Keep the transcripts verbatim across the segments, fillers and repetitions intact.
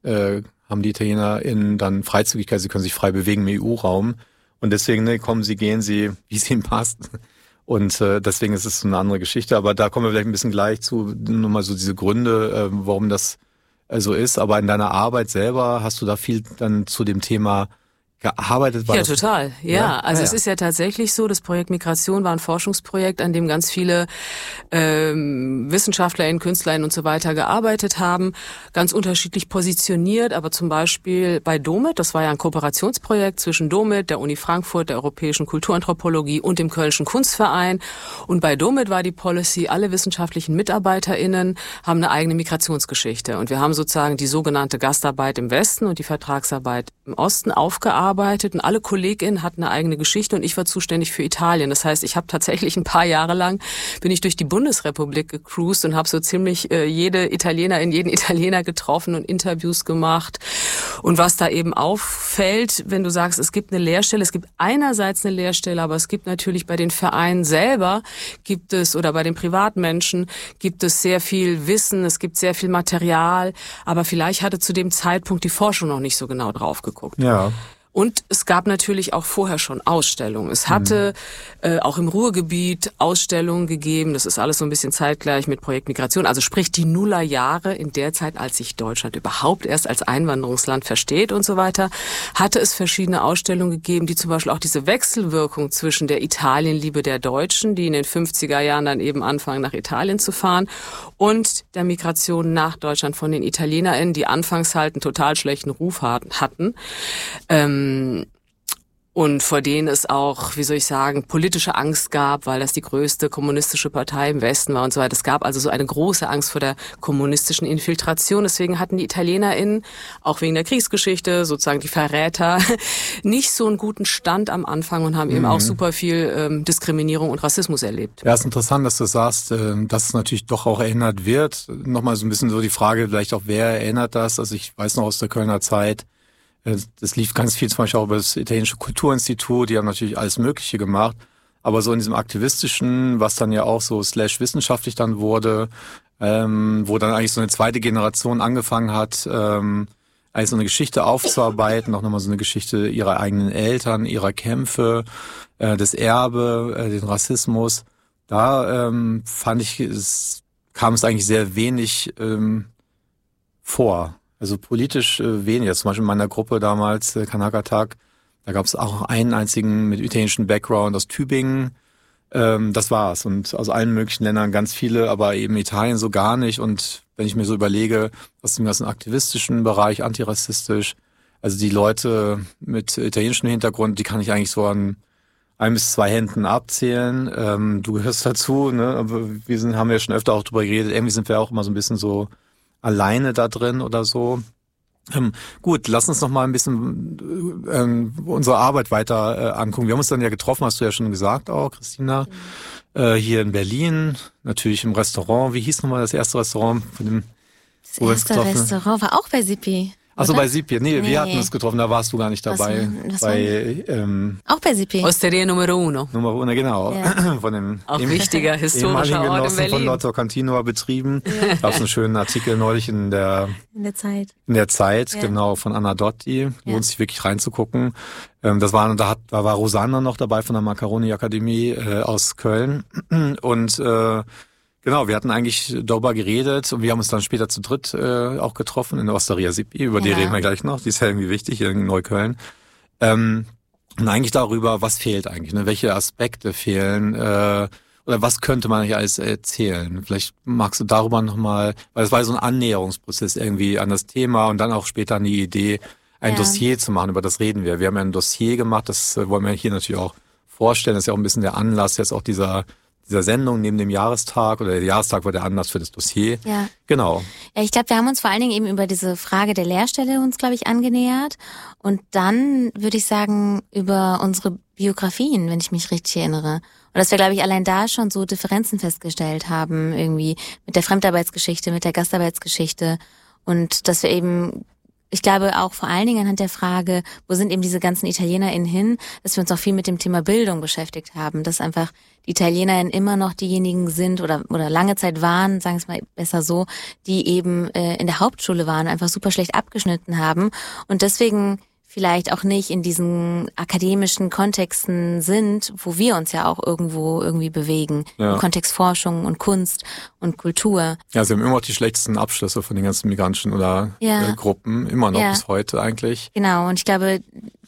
äh, haben die ItalienerInnen dann Freizügigkeit, sie können sich frei bewegen im E U-Raum. Und deswegen ne, kommen sie, gehen sie, wie es ihnen passt. Und äh, deswegen ist es so eine andere Geschichte. Aber da kommen wir vielleicht ein bisschen gleich zu, nur mal so diese Gründe, äh, warum das äh, so ist. Aber in deiner Arbeit selber hast du da viel dann zu dem Thema gearbeitet? War ja, das, total. Ja, ja. also ah, es ja. ist ja tatsächlich so, das Projekt Migration war ein Forschungsprojekt, an dem ganz viele ähm, WissenschaftlerInnen, KünstlerInnen und so weiter gearbeitet haben, ganz unterschiedlich positioniert, aber zum Beispiel bei DOMIT, das war ja ein Kooperationsprojekt zwischen DOMIT, der Uni Frankfurt, der Europäischen Kulturanthropologie und dem Kölnischen Kunstverein. Und bei DOMIT war die Policy, alle wissenschaftlichen MitarbeiterInnen haben eine eigene Migrationsgeschichte. Und wir haben sozusagen die sogenannte Gastarbeit im Westen und die Vertragsarbeit im Osten aufgearbeitet. Arbeitet und alle KollegInnen hatten eine eigene Geschichte und ich war zuständig für Italien. Das heißt, ich habe tatsächlich ein paar Jahre lang bin ich durch die Bundesrepublik gecruised und habe so ziemlich äh, jede Italienerin, jeden Italiener getroffen und Interviews gemacht. Und was da eben auffällt, wenn du sagst, es gibt eine Lehrstelle, es gibt einerseits eine Lehrstelle, aber es gibt natürlich bei den Vereinen selber gibt es oder bei den Privatmenschen gibt es sehr viel Wissen, es gibt sehr viel Material, aber vielleicht hatte zu dem Zeitpunkt die Forschung noch nicht so genau drauf geguckt. Ja. Und es gab natürlich auch vorher schon Ausstellungen. Es hatte mhm. äh, auch im Ruhrgebiet Ausstellungen gegeben. Das ist alles so ein bisschen zeitgleich mit Projekt Migration. Also sprich die Nullerjahre in der Zeit, als sich Deutschland überhaupt erst als Einwanderungsland versteht und so weiter, hatte es verschiedene Ausstellungen gegeben, die zum Beispiel auch diese Wechselwirkung zwischen der Italienliebe der Deutschen, die in den fünfziger Jahren dann eben anfangen, nach Italien zu fahren, und der Migration nach Deutschland von den ItalienerInnen, die anfangs halt einen total schlechten Ruf hatten. Ähm, Und vor denen es auch, wie soll ich sagen, politische Angst gab, weil das die größte kommunistische Partei im Westen war und so weiter. Es gab also so eine große Angst vor der kommunistischen Infiltration. Deswegen hatten die ItalienerInnen, auch wegen der Kriegsgeschichte, sozusagen die Verräter, nicht so einen guten Stand am Anfang und haben mhm. eben auch super viel ähm, Diskriminierung und Rassismus erlebt. Ja, ist interessant, dass du sagst, äh, dass es natürlich doch auch erinnert wird. Nochmal so ein bisschen so die Frage, vielleicht auch, wer erinnert das? Also ich weiß noch aus der Kölner Zeit, das lief ganz viel zum Beispiel auch über das Italienische Kulturinstitut, die haben natürlich alles Mögliche gemacht, aber so in diesem Aktivistischen, was dann ja auch so slash wissenschaftlich dann wurde, ähm, wo dann eigentlich so eine zweite Generation angefangen hat, ähm, eigentlich so eine Geschichte aufzuarbeiten, auch nochmal so eine Geschichte ihrer eigenen Eltern, ihrer Kämpfe, äh, das Erbe, äh, den Rassismus. Da ähm, fand ich, es kam es eigentlich sehr wenig ähm, vor. Also politisch äh, weniger. Zum Beispiel in meiner Gruppe damals, äh, Kanaka-Tag, da gab es auch einen einzigen mit italienischem Background aus Tübingen. Ähm, das war's. Und aus allen möglichen Ländern ganz viele, aber eben Italien so gar nicht. Und wenn ich mir so überlege, aus dem ganzen aktivistischen Bereich, antirassistisch, also die Leute mit italienischem Hintergrund, die kann ich eigentlich so an ein bis zwei Händen abzählen. Ähm, du gehörst dazu, ne? Aber wir sind, haben ja schon öfter auch drüber geredet. Irgendwie sind wir auch immer so ein bisschen so alleine da drin oder so. Ähm, gut, lass uns noch mal ein bisschen ähm, unsere Arbeit weiter äh, angucken. Wir haben uns dann ja getroffen, hast du ja schon gesagt auch, Christina, mhm. äh, hier in Berlin, natürlich im Restaurant. Wie hieß nochmal das erste Restaurant von dem? Das erste Restaurant war auch bei Sipi. Achso, bei Sipi. Nee, nee, wir hatten uns getroffen, da warst du gar nicht dabei. Was, was bei, ähm, auch bei Sipi. Osteria Numero Uno. Numero Uno, genau. Ja. Von dem auch wichtiger historischer Ort in Berlin. Von Lotto Cantinua betrieben. Ja. Da gab es einen schönen Artikel neulich in der in der Zeit. In der Zeit, ja. Genau, von Anna Dotti. Ja. Lohnt sich wirklich reinzugucken. Ähm, das war, da, hat, da war Rosanna noch dabei von der Macaroni Akademie äh, aus Köln. Und äh, genau, wir hatten eigentlich darüber geredet und wir haben uns dann später zu dritt äh, auch getroffen in der Osteria Sipi, über die ja. reden wir gleich noch, die ist ja irgendwie wichtig hier in Neukölln. Ähm, und eigentlich darüber, was fehlt eigentlich, ne? Welche Aspekte fehlen äh, oder was könnte man eigentlich alles erzählen? Vielleicht magst du darüber nochmal, weil es war so ein Annäherungsprozess irgendwie an das Thema und dann auch später an die Idee, ein ja. Dossier zu machen, über das reden wir. Wir haben ja ein Dossier gemacht, das wollen wir hier natürlich auch vorstellen, das ist ja auch ein bisschen der Anlass jetzt auch dieser dieser Sendung neben dem Jahrestag, oder der Jahrestag war der Anlass für das Dossier. Ja. Genau. Ja, ich glaube, wir haben uns vor allen Dingen eben über diese Frage der Lehrstelle uns, glaube ich, angenähert. Und dann würde ich sagen, über unsere Biografien, wenn ich mich richtig erinnere. Und dass wir, glaube ich, allein da schon so Differenzen festgestellt haben, irgendwie mit der Fremdarbeitsgeschichte, mit der Gastarbeitsgeschichte. Und dass wir eben ich glaube auch vor allen Dingen anhand der Frage, wo sind eben diese ganzen ItalienerInnen hin, dass wir uns auch viel mit dem Thema Bildung beschäftigt haben, dass einfach die ItalienerInnen immer noch diejenigen sind oder oder lange Zeit waren, sagen wir es mal besser so, die eben äh, in der Hauptschule waren, einfach super schlecht abgeschnitten haben und deswegen vielleicht auch nicht in diesen akademischen Kontexten sind, wo wir uns ja auch irgendwo irgendwie bewegen. Ja. Im Kontext Forschung und Kunst und Kultur. Ja, sie haben immer noch die schlechtesten Abschlüsse von den ganzen migrantischen oder ja. äh, Gruppen, immer noch ja. bis heute eigentlich. Genau, und ich glaube,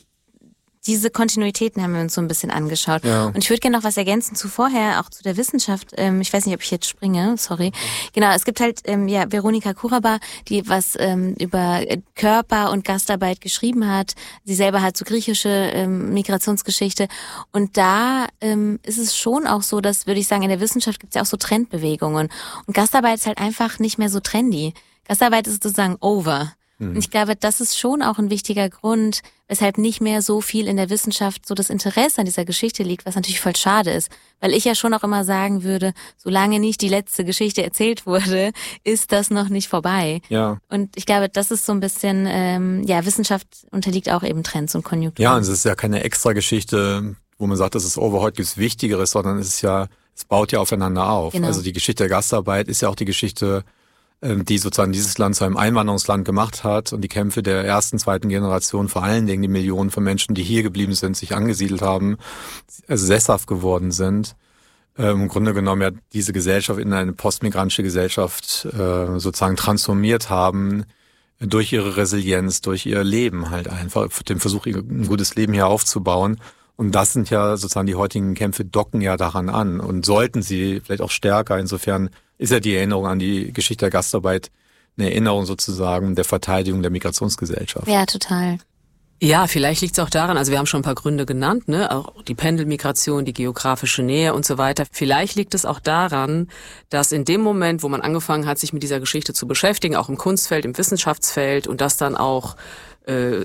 diese Kontinuitäten haben wir uns so ein bisschen angeschaut. Ja. Und ich würde gerne noch was ergänzen zu vorher, auch zu der Wissenschaft. Ähm, ich weiß nicht, ob ich jetzt springe, sorry. Genau, es gibt halt ähm, ja Veronika Kuraba, die was ähm, über Körper und Gastarbeit geschrieben hat. Sie selber hat so griechische ähm, Migrationsgeschichte. Und da ähm, ist es schon auch so, dass, würde ich sagen, in der Wissenschaft gibt es ja auch so Trendbewegungen. Und Gastarbeit ist halt einfach nicht mehr so trendy. Gastarbeit ist sozusagen over. Und ich glaube, das ist schon auch ein wichtiger Grund, weshalb nicht mehr so viel in der Wissenschaft so das Interesse an dieser Geschichte liegt, was natürlich voll schade ist. Weil ich ja schon auch immer sagen würde, solange nicht die letzte Geschichte erzählt wurde, ist das noch nicht vorbei. Ja. Und ich glaube, das ist so ein bisschen, ähm, ja, Wissenschaft unterliegt auch eben Trends und Konjunkturen. Ja, und es ist ja keine extra Geschichte, wo man sagt, das ist over, heute gibt's Wichtigeres, sondern es ist ja, es baut ja aufeinander auf. Genau. Also die Geschichte der Gastarbeit ist ja auch die Geschichte, die sozusagen dieses Land zu einem Einwanderungsland gemacht hat und die Kämpfe der ersten, zweiten Generation, vor allen Dingen die Millionen von Menschen, die hier geblieben sind, sich angesiedelt haben, also sesshaft geworden sind, äh, im Grunde genommen ja diese Gesellschaft in eine postmigrantische Gesellschaft äh, sozusagen transformiert haben, durch ihre Resilienz, durch ihr Leben halt einfach, den Versuch, ein gutes Leben hier aufzubauen. Und das sind ja sozusagen die heutigen Kämpfe, docken ja daran an und sollten sie vielleicht auch stärker. Insofern ist ja die Erinnerung an die Geschichte der Gastarbeit eine Erinnerung sozusagen der Verteidigung der Migrationsgesellschaft. Ja, total. Ja, vielleicht liegt es auch daran, also wir haben schon ein paar Gründe genannt, ne, auch die Pendelmigration, die geografische Nähe und so weiter. Vielleicht liegt es auch daran, dass in dem Moment, wo man angefangen hat, sich mit dieser Geschichte zu beschäftigen, auch im Kunstfeld, im Wissenschaftsfeld und das dann auch äh,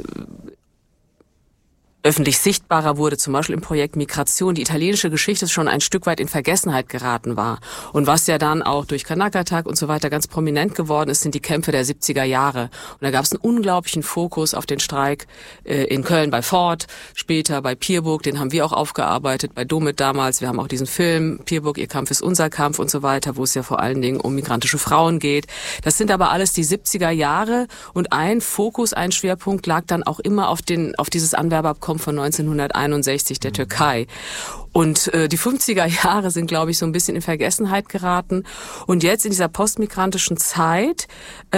öffentlich sichtbarer wurde, zum Beispiel im Projekt Migration, die italienische Geschichte schon ein Stück weit in Vergessenheit geraten war. Und was ja dann auch durch Kanaka-Tag und so weiter ganz prominent geworden ist, sind die Kämpfe der siebziger Jahre. Und da gab es einen unglaublichen Fokus auf den Streik äh, in Köln bei Ford, später bei Pierburg, den haben wir auch aufgearbeitet, bei Domit damals. Wir haben auch diesen Film, Pierburg, ihr Kampf ist unser Kampf und so weiter, wo es ja vor allen Dingen um migrantische Frauen geht. Das sind aber alles die siebziger Jahre und ein Fokus, ein Schwerpunkt lag dann auch immer auf den auf dieses Anwerbeabkommen von neunzehnhunderteinundsechzig der Türkei. Und äh, die fünfziger Jahre sind, glaube ich, so ein bisschen in Vergessenheit geraten. Und jetzt in dieser postmigrantischen Zeit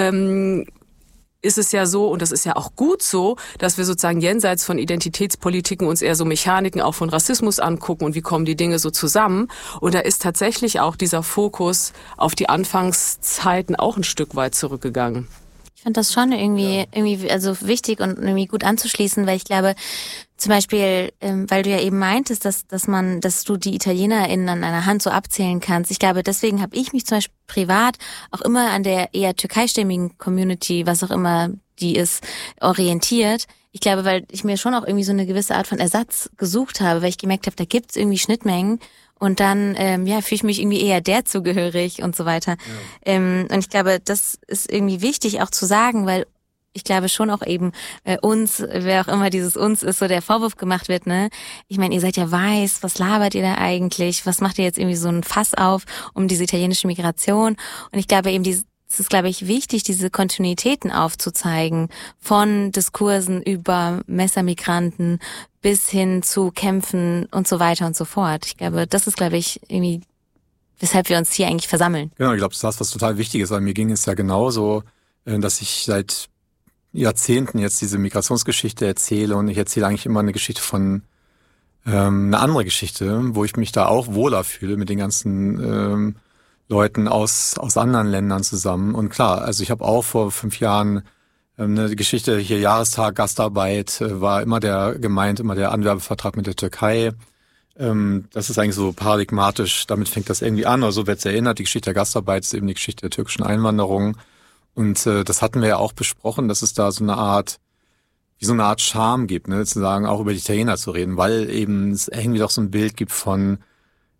ähm, ist es ja so, und das ist ja auch gut so, dass wir sozusagen jenseits von Identitätspolitiken uns eher so Mechaniken auch von Rassismus angucken und wie kommen die Dinge so zusammen. Und da ist tatsächlich auch dieser Fokus auf die Anfangszeiten auch ein Stück weit zurückgegangen. Ich fand das schon irgendwie, irgendwie also wichtig und irgendwie gut anzuschließen, weil ich glaube, zum Beispiel, ähm, weil du ja eben meintest, dass dass man, dass du die ItalienerInnen an einer Hand so abzählen kannst. Ich glaube, deswegen habe ich mich zum Beispiel privat auch immer an der eher türkeistämmigen Community, was auch immer die ist, orientiert. Ich glaube, weil ich mir schon auch irgendwie so eine gewisse Art von Ersatz gesucht habe, weil ich gemerkt habe, da gibt's irgendwie Schnittmengen. Und dann ähm, ja fühle ich mich irgendwie eher der zugehörig und so weiter. Ja. Ähm, und ich glaube, das ist irgendwie wichtig auch zu sagen, weil ich glaube schon auch eben äh, uns, wer auch immer dieses uns ist, so der Vorwurf gemacht wird, ne? Ich meine, ihr seid ja weiß, was labert ihr da eigentlich? Was macht ihr jetzt irgendwie so ein Fass auf um diese italienische Migration? Und ich glaube eben, dieses Es ist, glaube ich, wichtig, diese Kontinuitäten aufzuzeigen, von Diskursen über Messermigranten bis hin zu Kämpfen und so weiter und so fort. Ich glaube, das ist, glaube ich, irgendwie, weshalb wir uns hier eigentlich versammeln. Genau, ich glaube, das ist was total Wichtiges. An mir ging es ja genauso, dass ich seit Jahrzehnten jetzt diese Migrationsgeschichte erzähle und ich erzähle eigentlich immer eine Geschichte von ähm, eine andere Geschichte, wo ich mich da auch wohler fühle mit den ganzen ähm, Leuten aus aus anderen Ländern zusammen. Und klar, also ich habe auch vor fünf Jahren ähm, eine Geschichte hier, Jahrestag, Gastarbeit, äh, war immer der gemeint, immer der Anwerbevertrag mit der Türkei. Ähm, das ist eigentlich so paradigmatisch, damit fängt das irgendwie an, oder so wird es erinnert. Die Geschichte der Gastarbeit ist eben die Geschichte der türkischen Einwanderung. Und äh, das hatten wir ja auch besprochen, dass es da so eine Art, wie so eine Art Charme gibt, ne, zu sagen, auch über die Italiener zu reden, weil eben es irgendwie doch so ein Bild gibt von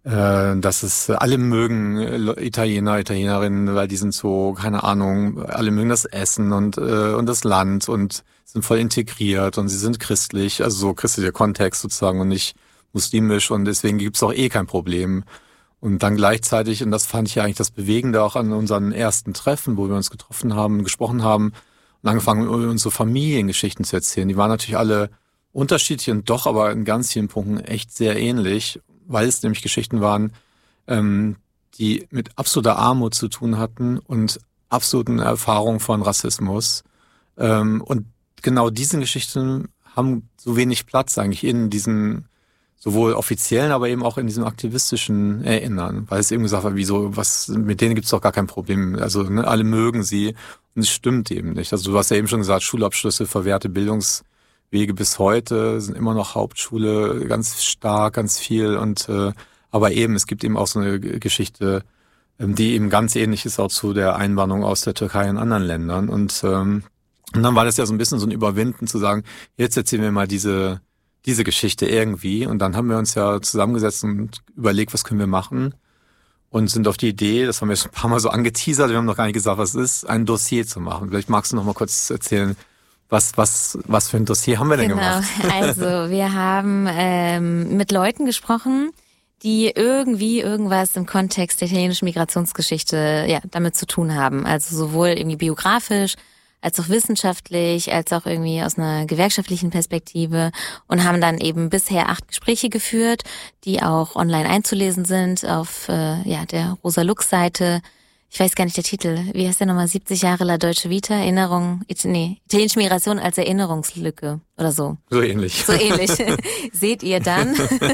äh, dass es alle mögen Italiener, Italienerinnen, weil die sind so, keine Ahnung, alle mögen das Essen und äh, und das Land und sind voll integriert und sie sind christlich, also so christlicher Kontext sozusagen und nicht muslimisch und deswegen gibt's auch eh kein Problem. Und dann gleichzeitig, und das fand ich ja eigentlich das Bewegende auch an unseren ersten Treffen, wo wir uns getroffen haben, gesprochen haben und angefangen, unsere Familiengeschichten zu erzählen. Die waren natürlich alle unterschiedlich und doch aber in ganz vielen Punkten echt sehr ähnlich, weil es nämlich Geschichten waren, ähm, die mit absoluter Armut zu tun hatten und absoluten Erfahrungen von Rassismus. Ähm, und genau diese Geschichten haben so wenig Platz eigentlich in diesen sowohl offiziellen, aber eben auch in diesem aktivistischen Erinnern, weil es eben gesagt wird, wieso, was, mit denen gibt's doch gar kein Problem. Also ne, alle mögen sie und es stimmt eben nicht. Also du hast ja eben schon gesagt, Schulabschlüsse, verwehrte Bildungswege bis heute sind immer noch Hauptschule, ganz stark, ganz viel und äh, aber eben, es gibt eben auch so eine Geschichte, ähm, die eben ganz ähnlich ist auch zu der Einwanderung aus der Türkei in anderen Ländern und ähm, und dann war das ja so ein bisschen so ein Überwinden zu sagen, jetzt erzählen wir mal diese diese Geschichte irgendwie. Und dann haben wir uns ja zusammengesetzt und überlegt, was können wir machen. Und sind auf die Idee, das haben wir schon ein paar Mal so angeteasert, wir haben noch gar nicht gesagt, was es ist, ein Dossier zu machen. Vielleicht magst du noch mal kurz erzählen, was was was für ein Dossier haben wir denn genau. gemacht? Also wir haben ähm, mit Leuten gesprochen, die irgendwie irgendwas im Kontext der italienischen Migrationsgeschichte ja damit zu tun haben. Also sowohl irgendwie biografisch, als auch wissenschaftlich, als auch irgendwie aus einer gewerkschaftlichen Perspektive und haben dann eben bisher acht Gespräche geführt, die auch online einzulesen sind auf äh, ja der Rosa-Lux-Seite. Ich weiß gar nicht der Titel. Wie heißt der nochmal? siebzig Jahre La Deutsche Vita, Erinnerung, nee, italienische Migration als Erinnerungslücke oder so. So ähnlich. So ähnlich. Seht ihr dann.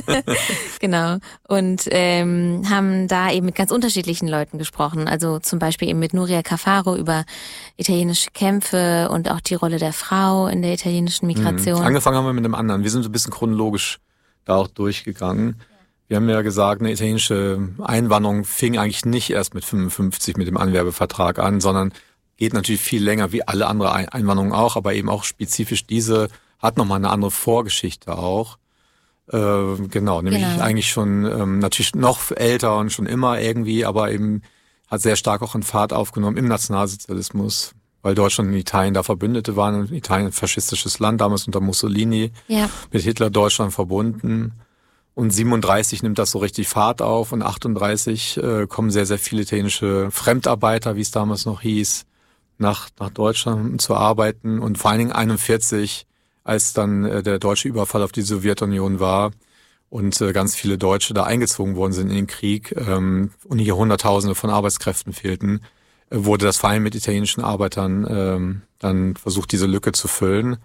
Genau. Und ähm, haben da eben mit ganz unterschiedlichen Leuten gesprochen. Also zum Beispiel eben mit Nuria Cafaro über italienische Kämpfe und auch die Rolle der Frau in der italienischen Migration. Mhm. Angefangen haben wir mit einem anderen. Wir sind so ein bisschen chronologisch da auch durchgegangen. Wir haben ja gesagt, eine italienische Einwanderung fing eigentlich nicht erst mit fünfundfünfzig mit dem Anwerbevertrag an, sondern geht natürlich viel länger, wie alle andere Einwanderungen auch, aber eben auch spezifisch diese hat nochmal eine andere Vorgeschichte auch. Äh, genau, nämlich genau. eigentlich schon ähm, natürlich noch älter und schon immer irgendwie, aber eben hat sehr stark auch einen Fahrt aufgenommen im Nationalsozialismus, weil Deutschland und Italien da Verbündete waren und Italien ein faschistisches Land, damals unter Mussolini, ja. mit Hitler Deutschland verbunden. Und siebenunddreißig nimmt das so richtig Fahrt auf und achtunddreißig äh, kommen sehr, sehr viele italienische Fremdarbeiter, wie es damals noch hieß, nach nach Deutschland zu arbeiten. Und vor allen Dingen einundvierzig, als dann äh, der deutsche Überfall auf die Sowjetunion war und äh, ganz viele Deutsche da eingezogen worden sind in den Krieg ähm, und hier Hunderttausende von Arbeitskräften fehlten, äh, wurde das vor allem mit italienischen Arbeitern ähm, dann versucht, diese Lücke zu füllen.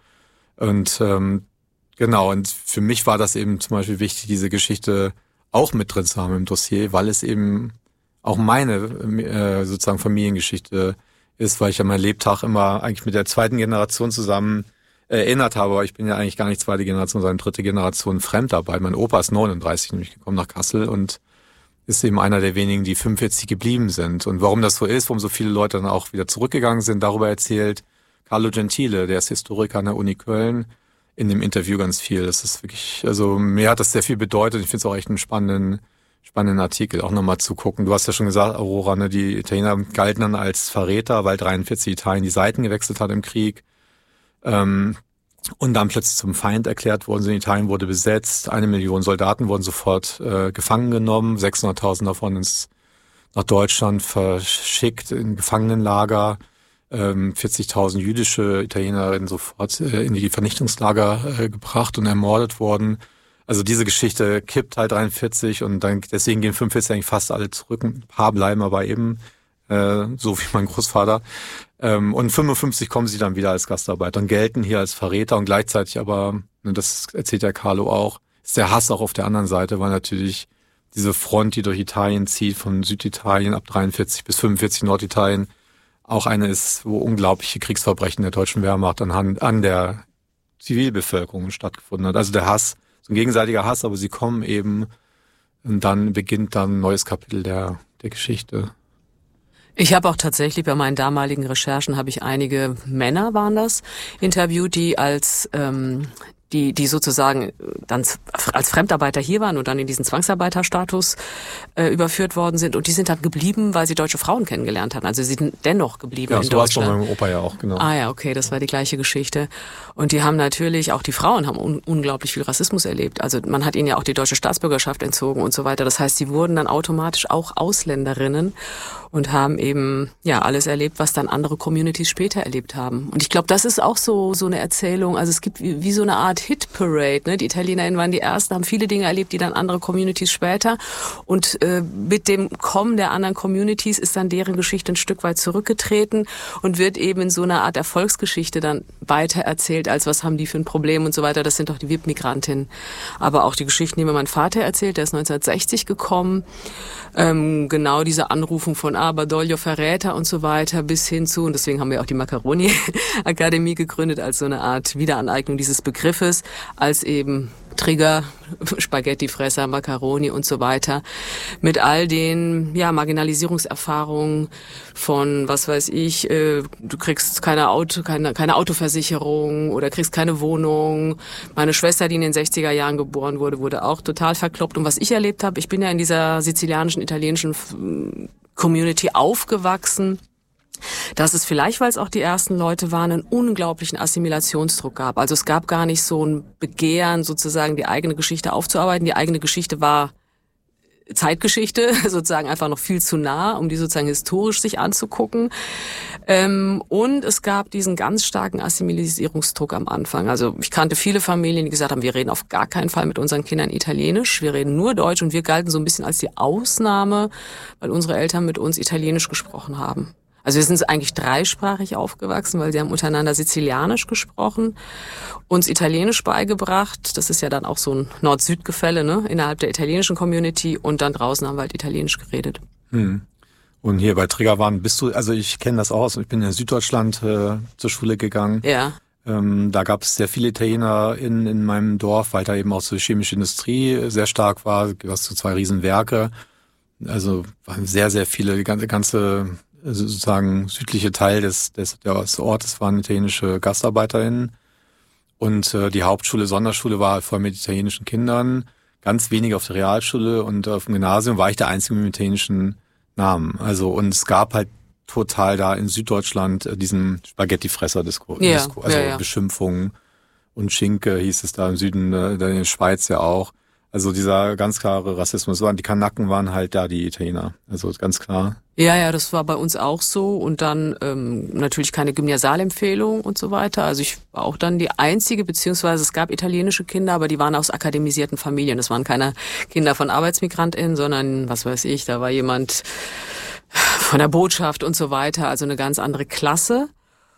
Und ähm, Genau, und für mich war das eben zum Beispiel wichtig, diese Geschichte auch mit drin zu haben im Dossier, weil es eben auch meine äh, sozusagen Familiengeschichte ist, weil ich ja mein Lebtag immer eigentlich mit der zweiten Generation zusammen erinnert habe, aber ich bin ja eigentlich gar nicht zweite Generation, sondern dritte Generation Fremdarbeit. Mein Opa ist neununddreißig nämlich gekommen nach Kassel und ist eben einer der wenigen, die fünfundvierzig geblieben sind. Und warum das so ist, warum so viele Leute dann auch wieder zurückgegangen sind, darüber erzählt Carlo Gentile, der ist Historiker an der Uni Köln, in dem Interview ganz viel. Das ist wirklich, also mir hat das sehr viel bedeutet. Ich finde es auch echt einen spannenden, spannenden Artikel, auch nochmal zu gucken. Du hast ja schon gesagt, Aurora, ne, die Italiener galten dann als Verräter, weil dreiundvierzig Italien die Seiten gewechselt hat im Krieg. Ähm, und dann plötzlich zum Feind erklärt worden sind. Italien wurde besetzt, eine Million Soldaten wurden sofort äh, gefangen genommen, sechshunderttausend davon ins, nach Deutschland verschickt in Gefangenenlager. vierzigtausend jüdische Italienerinnen sofort in die Vernichtungslager gebracht und ermordet worden. Also diese Geschichte kippt halt dreiundvierzig und dann deswegen gehen fünfundvierzig eigentlich fast alle zurück. Ein paar bleiben aber eben, äh, so wie mein Großvater. Ähm, und fünfundfünfzig kommen sie dann wieder als Gastarbeiter und gelten hier als Verräter und gleichzeitig aber, und das erzählt der Carlo auch, ist der Hass auch auf der anderen Seite, weil natürlich diese Front, die durch Italien zieht, von Süditalien ab dreiundvierzig bis fünfundvierzig Norditalien, auch eine ist, wo unglaubliche Kriegsverbrechen der deutschen Wehrmacht anhand an der Zivilbevölkerung stattgefunden hat. Also der Hass, so ein gegenseitiger Hass, aber sie kommen eben und dann beginnt dann ein neues Kapitel der der Geschichte. Ich habe auch tatsächlich bei meinen damaligen Recherchen habe ich einige Männer waren das interviewt, die als ähm, die die sozusagen dann als Fremdarbeiter hier waren und dann in diesen Zwangsarbeiterstatus äh, überführt worden sind. Und die sind dann geblieben, weil sie deutsche Frauen kennengelernt hatten. Also sie sind dennoch geblieben ja, in so Deutschland. Ja, so war es bei meinem Opa ja auch, genau. Ah ja, okay, das war die gleiche Geschichte. Und die haben natürlich, auch die Frauen haben un- unglaublich viel Rassismus erlebt. Also man hat ihnen ja auch die deutsche Staatsbürgerschaft entzogen und so weiter. Das heißt, sie wurden dann automatisch auch Ausländerinnen und haben eben ja alles erlebt, was dann andere Communities später erlebt haben. Und ich glaube, das ist auch so so eine Erzählung. Also es gibt wie, wie so eine Art Hit-Parade. Ne? Die ItalienerInnen waren die Ersten, haben viele Dinge erlebt, die dann andere Communities später. Und äh, mit dem Kommen der anderen Communities ist dann deren Geschichte ein Stück weit zurückgetreten und wird eben in so einer Art Erfolgsgeschichte dann weiter erzählt, als was haben die für ein Problem und so weiter. Das sind doch die V I P-Migrantinnen. Aber auch die Geschichten, die mir mein Vater erzählt, der ist neunzehnhundertsechzig gekommen. Ähm, genau diese Anrufung von ah, Badoglio Verräter und so weiter bis hin zu, und deswegen haben wir auch die Macaroni-Akademie gegründet, als so eine Art Wiederaneignung dieses Begriffes, als eben Trigger, Spaghettifresser, Macaroni und so weiter, mit all den ja Marginalisierungserfahrungen von, was weiß ich, äh, du kriegst keine Auto, keine, keine Autoversicherung oder kriegst keine Wohnung. Meine Schwester, die in den sechziger Jahren geboren wurde, wurde auch total verkloppt. Und was ich erlebt habe, ich bin ja in dieser sizilianischen, italienischen Community aufgewachsen, dass es vielleicht, weil es auch die ersten Leute waren, einen unglaublichen Assimilationsdruck gab. Also es gab gar nicht so ein Begehren, sozusagen die eigene Geschichte aufzuarbeiten. Die eigene Geschichte war Zeitgeschichte, sozusagen einfach noch viel zu nah, um die sozusagen historisch sich anzugucken. Ähm, und es gab diesen ganz starken Assimilisierungsdruck am Anfang. Also ich kannte viele Familien, die gesagt haben, wir reden auf gar keinen Fall mit unseren Kindern Italienisch, wir reden nur Deutsch, und wir galten so ein bisschen als die Ausnahme, weil unsere Eltern mit uns Italienisch gesprochen haben. Also wir sind eigentlich dreisprachig aufgewachsen, weil sie haben untereinander Sizilianisch gesprochen, uns Italienisch beigebracht. Das ist ja dann auch so ein Nord-Süd-Gefälle, ne, innerhalb der italienischen Community, und dann draußen haben wir halt Italienisch geredet. Hm. Und hier bei Triggerwarn bist du, also ich kenne das auch, ich bin in Süddeutschland äh, zur Schule gegangen. Ja. Ähm, da gab es sehr viele Italiener in, in meinem Dorf, weil da eben auch so die chemische Industrie sehr stark war. Du hast so zwei Riesenwerke. Also waren sehr, sehr viele, die ganze, ganze sozusagen südliche Teil des, des, des Ortes waren italienische GastarbeiterInnen. Und äh, die Hauptschule, Sonderschule war voll mit italienischen Kindern. Ganz wenige auf der Realschule, und auf dem Gymnasium war ich der Einzige mit dem italienischen Namen. Also, und es gab halt total da in Süddeutschland äh, diesen Spaghettifresser-Disco, ja, Disco, also ja, ja. Beschimpfungen und Schinke hieß es da im Süden, äh, in der Schweiz ja auch. Also dieser ganz klare Rassismus. Die Kanaken waren halt da die Italiener. Also ganz klar. Ja, ja, das war bei uns auch so. Und dann ähm, natürlich keine Gymnasialempfehlung und so weiter. Also ich war auch dann die Einzige, beziehungsweise es gab italienische Kinder, aber die waren aus akademisierten Familien. Das waren keine Kinder von ArbeitsmigrantInnen, sondern, was weiß ich, da war jemand von der Botschaft und so weiter. Also eine ganz andere Klasse.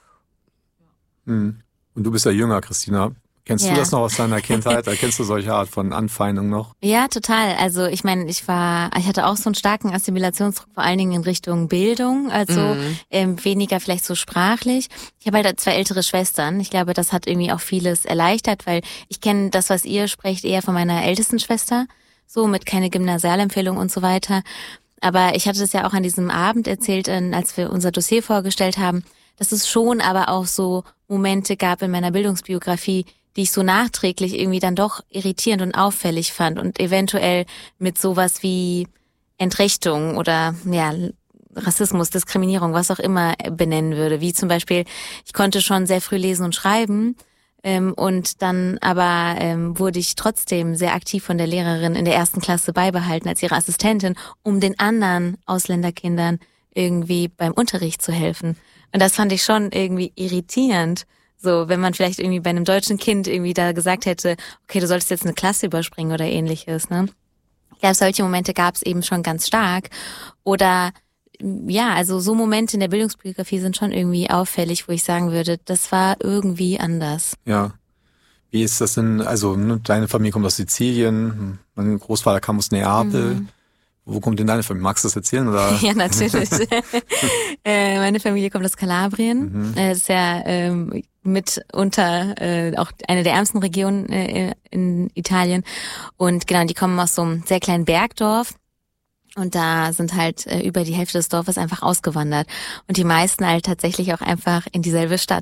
Und du bist ja jünger, Christina. Kennst ja. du das noch aus deiner Kindheit? Kennst du solche Art von Anfeindung noch? Ja, total. Also ich meine, ich war, ich hatte auch so einen starken Assimilationsdruck, vor allen Dingen in Richtung Bildung, also mhm. ähm, weniger vielleicht so sprachlich. Ich habe halt zwei ältere Schwestern. Ich glaube, das hat irgendwie auch vieles erleichtert, weil ich kenne das, was ihr sprecht, eher von meiner ältesten Schwester, so mit keine Gymnasialempfehlung und so weiter. Aber ich hatte das ja auch an diesem Abend erzählt, als wir unser Dossier vorgestellt haben, dass es schon aber auch so Momente gab in meiner Bildungsbiografie, die ich so nachträglich irgendwie dann doch irritierend und auffällig fand und eventuell mit sowas wie Entrechtung oder ja Rassismus, Diskriminierung, was auch immer benennen würde. Wie zum Beispiel, ich konnte schon sehr früh lesen und schreiben ähm, und dann aber ähm, wurde ich trotzdem sehr aktiv von der Lehrerin in der ersten Klasse beibehalten als ihre Assistentin, um den anderen Ausländerkindern irgendwie beim Unterricht zu helfen. Und das fand ich schon irgendwie irritierend. So, wenn man vielleicht irgendwie bei einem deutschen Kind irgendwie da gesagt hätte, okay, du solltest jetzt eine Klasse überspringen oder ähnliches, ne? Ich glaube, solche Momente gab es eben schon ganz stark. Oder, ja, also so Momente in der Bildungsbiografie sind schon irgendwie auffällig, wo ich sagen würde, das war irgendwie anders. Ja. Wie ist das denn, also ne, deine Familie kommt aus Sizilien, mein Großvater kam aus Neapel. Mhm. Wo kommt denn deine Familie? Magst du das erzählen? Oder? Ja, natürlich. äh, meine Familie kommt aus Kalabrien. Mhm. Das ist ja ähm, mitunter äh, auch eine der ärmsten Regionen äh, in Italien. Und genau, die kommen aus so einem sehr kleinen Bergdorf. Und da sind halt äh, über die Hälfte des Dorfes einfach ausgewandert. Und die meisten halt tatsächlich auch einfach in dieselbe Stadt.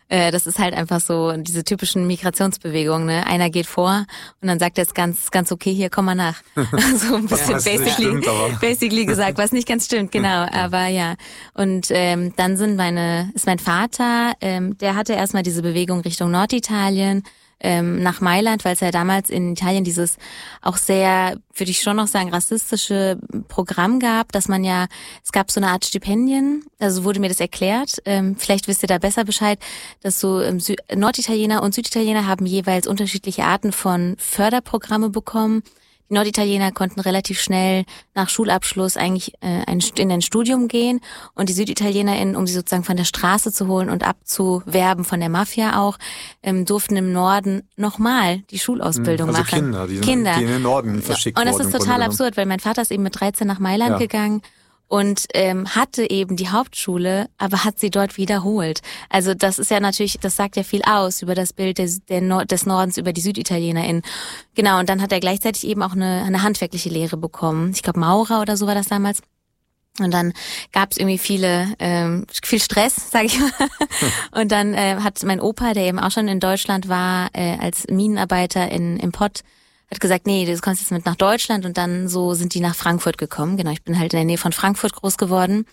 Äh, das ist halt einfach so diese typischen Migrationsbewegungen, ne? Einer geht vor und dann sagt er es ganz, ganz okay, hier, komm mal nach. So ein bisschen basically, stimmt, basically gesagt, was nicht ganz stimmt, genau. Aber ja. Und ähm, dann sind meine, ist mein Vater, ähm, der hatte erstmal diese Bewegung Richtung Norditalien, ähm, nach Mailand, weil es ja damals in Italien dieses auch sehr, würde ich schon noch sagen, rassistische Programm gab, dass man ja, es gab so eine Art Stipendien, also wurde mir das erklärt, ähm, vielleicht wisst ihr da besser Bescheid, dass so ähm, Sü- Norditaliener und Süditaliener haben jeweils unterschiedliche Arten von Förderprogramme bekommen. Die Norditaliener konnten relativ schnell nach Schulabschluss eigentlich äh, ein, in ein Studium gehen und die SüditalienerInnen, um sie sozusagen von der Straße zu holen und abzuwerben von der Mafia auch, ähm, durften im Norden nochmal die Schulausbildung also machen. Kinder, die, Kinder, die in den Norden verschickt wurden. Und das worden, ist total absurd, weil mein Vater ist eben mit dreizehn nach Mailand ja. gegangen und ähm, hatte eben die Hauptschule, aber hat sie dort wiederholt. Also das ist ja natürlich, das sagt ja viel aus über das Bild des, der Nord- des Nordens, über die SüditalienerInnen. Genau, und dann hat er gleichzeitig eben auch eine, eine handwerkliche Lehre bekommen. Ich glaube Maurer oder so war das damals. Und dann gab es irgendwie viele, ähm, viel Stress, sage ich mal. Und dann äh, hat mein Opa, der eben auch schon in Deutschland war, äh, als Minenarbeiter in im Pott, hat gesagt, nee, du kommst jetzt mit nach Deutschland und dann so sind die nach Frankfurt gekommen. Genau, ich bin halt in der Nähe von Frankfurt groß geworden.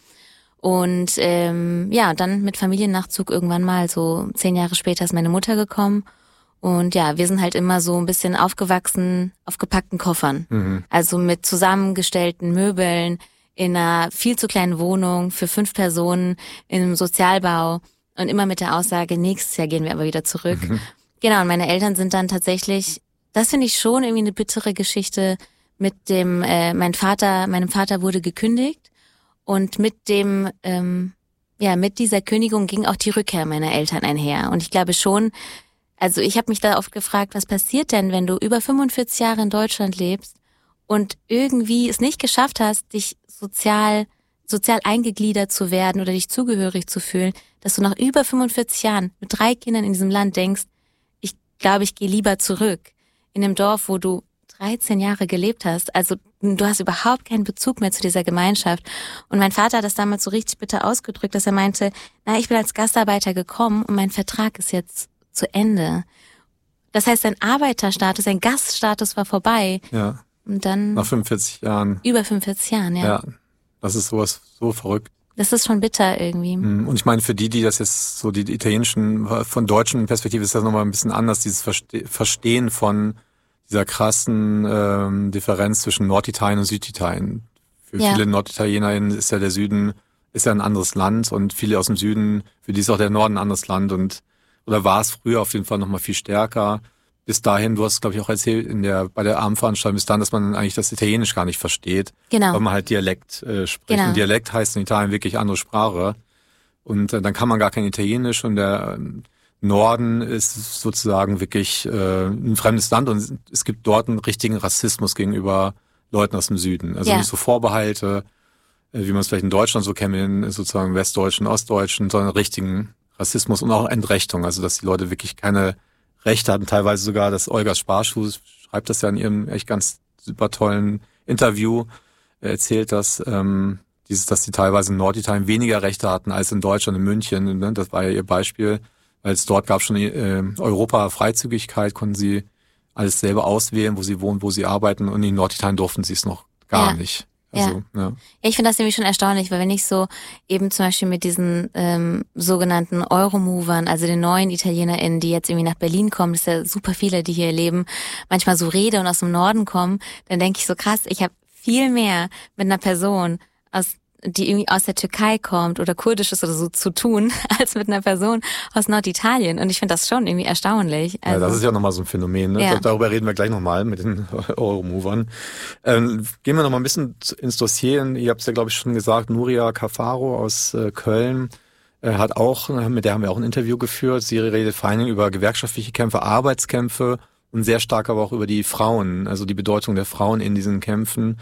Und ähm, ja, dann mit Familiennachzug irgendwann mal, so zehn Jahre später ist meine Mutter gekommen. Und ja, wir sind halt immer so ein bisschen aufgewachsen auf gepackten Koffern. Mhm. Also mit zusammengestellten Möbeln in einer viel zu kleinen Wohnung für fünf Personen in einem Sozialbau und immer mit der Aussage, nächstes Jahr gehen wir aber wieder zurück. Mhm. Genau, und meine Eltern sind dann tatsächlich, das finde ich schon irgendwie eine bittere Geschichte mit dem, äh, mein Vater, meinem Vater wurde gekündigt und mit dem, ähm, ja, mit dieser Kündigung ging auch die Rückkehr meiner Eltern einher. Und ich glaube schon, also ich habe mich da oft gefragt, was passiert denn, wenn du über fünfundvierzig Jahre in Deutschland lebst und irgendwie es nicht geschafft hast, dich sozial, sozial eingegliedert zu werden oder dich zugehörig zu fühlen, dass du nach über fünfundvierzig Jahren mit drei Kindern in diesem Land denkst, ich glaube, ich gehe lieber zurück. In einem Dorf, wo du dreizehn Jahre gelebt hast. Also du hast überhaupt keinen Bezug mehr zu dieser Gemeinschaft. Und mein Vater hat das damals so richtig bitter ausgedrückt, dass er meinte, na, ich bin als Gastarbeiter gekommen und mein Vertrag ist jetzt zu Ende. Das heißt, sein Arbeiterstatus, sein Gaststatus war vorbei. Ja. Und dann nach fünfundvierzig Jahren. Über fünfundvierzig Jahren, ja. Ja, das ist sowas so verrückt. Das ist schon bitter irgendwie. Und ich meine, für die, die das jetzt so, die, die italienischen, von deutschen Perspektive ist das nochmal ein bisschen anders, dieses Verste- Verstehen von dieser krassen ähm, Differenz zwischen Norditalien und Süditalien. Für ja. viele NorditalienInnen ist ja der Süden, ist ja ein anderes Land und viele aus dem Süden, für die ist auch der Norden ein anderes Land und, oder war es früher auf jeden Fall nochmal viel stärker. Bis dahin, du hast, glaube ich, auch erzählt in der bei der Abendveranstaltung, bis dahin, dass man eigentlich das Italienisch gar nicht versteht. Genau. Weil man halt Dialekt äh, spricht. Genau. Und Dialekt heißt in Italien wirklich andere Sprache. Und äh, dann kann man gar kein Italienisch und der äh, Norden ist sozusagen wirklich äh, ein fremdes Land und es gibt dort einen richtigen Rassismus gegenüber Leuten aus dem Süden. Also ja. nicht so Vorbehalte, äh, wie man es vielleicht in Deutschland so kennt, in sozusagen Westdeutschen, Ostdeutschen, sondern richtigen Rassismus und auch Entrechtung. Also dass die Leute wirklich keine Rechte hatten, teilweise sogar, dass Olga Sparschuh schreibt das ja in ihrem echt ganz super tollen Interview, er erzählt das, ähm, dieses, dass die teilweise in Norditalien weniger Rechte hatten als in Deutschland, in München, ne? Das war ja ihr Beispiel, weil es dort gab schon äh, Europa-Freizügigkeit, konnten sie alles selber auswählen, wo sie wohnen, wo sie arbeiten und in Norditalien durften sie es noch gar ja. nicht. Also, ja. ja. Ich finde das nämlich schon erstaunlich, weil wenn ich so eben zum Beispiel mit diesen ähm, sogenannten Euromovern, also den neuen ItalienerInnen, die jetzt irgendwie nach Berlin kommen, das ist ja super viele, die hier leben, manchmal so rede und aus dem Norden kommen, dann denke ich so krass, ich habe viel mehr mit einer Person aus die irgendwie aus der Türkei kommt oder kurdisch ist oder so zu tun, als mit einer Person aus Norditalien. Und ich finde das schon irgendwie erstaunlich. Also, ja, das ist ja nochmal so ein Phänomen. Ne? Ja. Darüber reden wir gleich nochmal mit den Euromovern. Ähm, gehen wir nochmal ein bisschen ins Dossier. Ihr habt es ja, glaube ich, schon gesagt, Nuria Cafaro aus äh, Köln äh, hat auch, mit der haben wir auch ein Interview geführt. Sie redet vor allen Dingen über gewerkschaftliche Kämpfe, Arbeitskämpfe und sehr stark aber auch über die Frauen, also die Bedeutung der Frauen in diesen Kämpfen.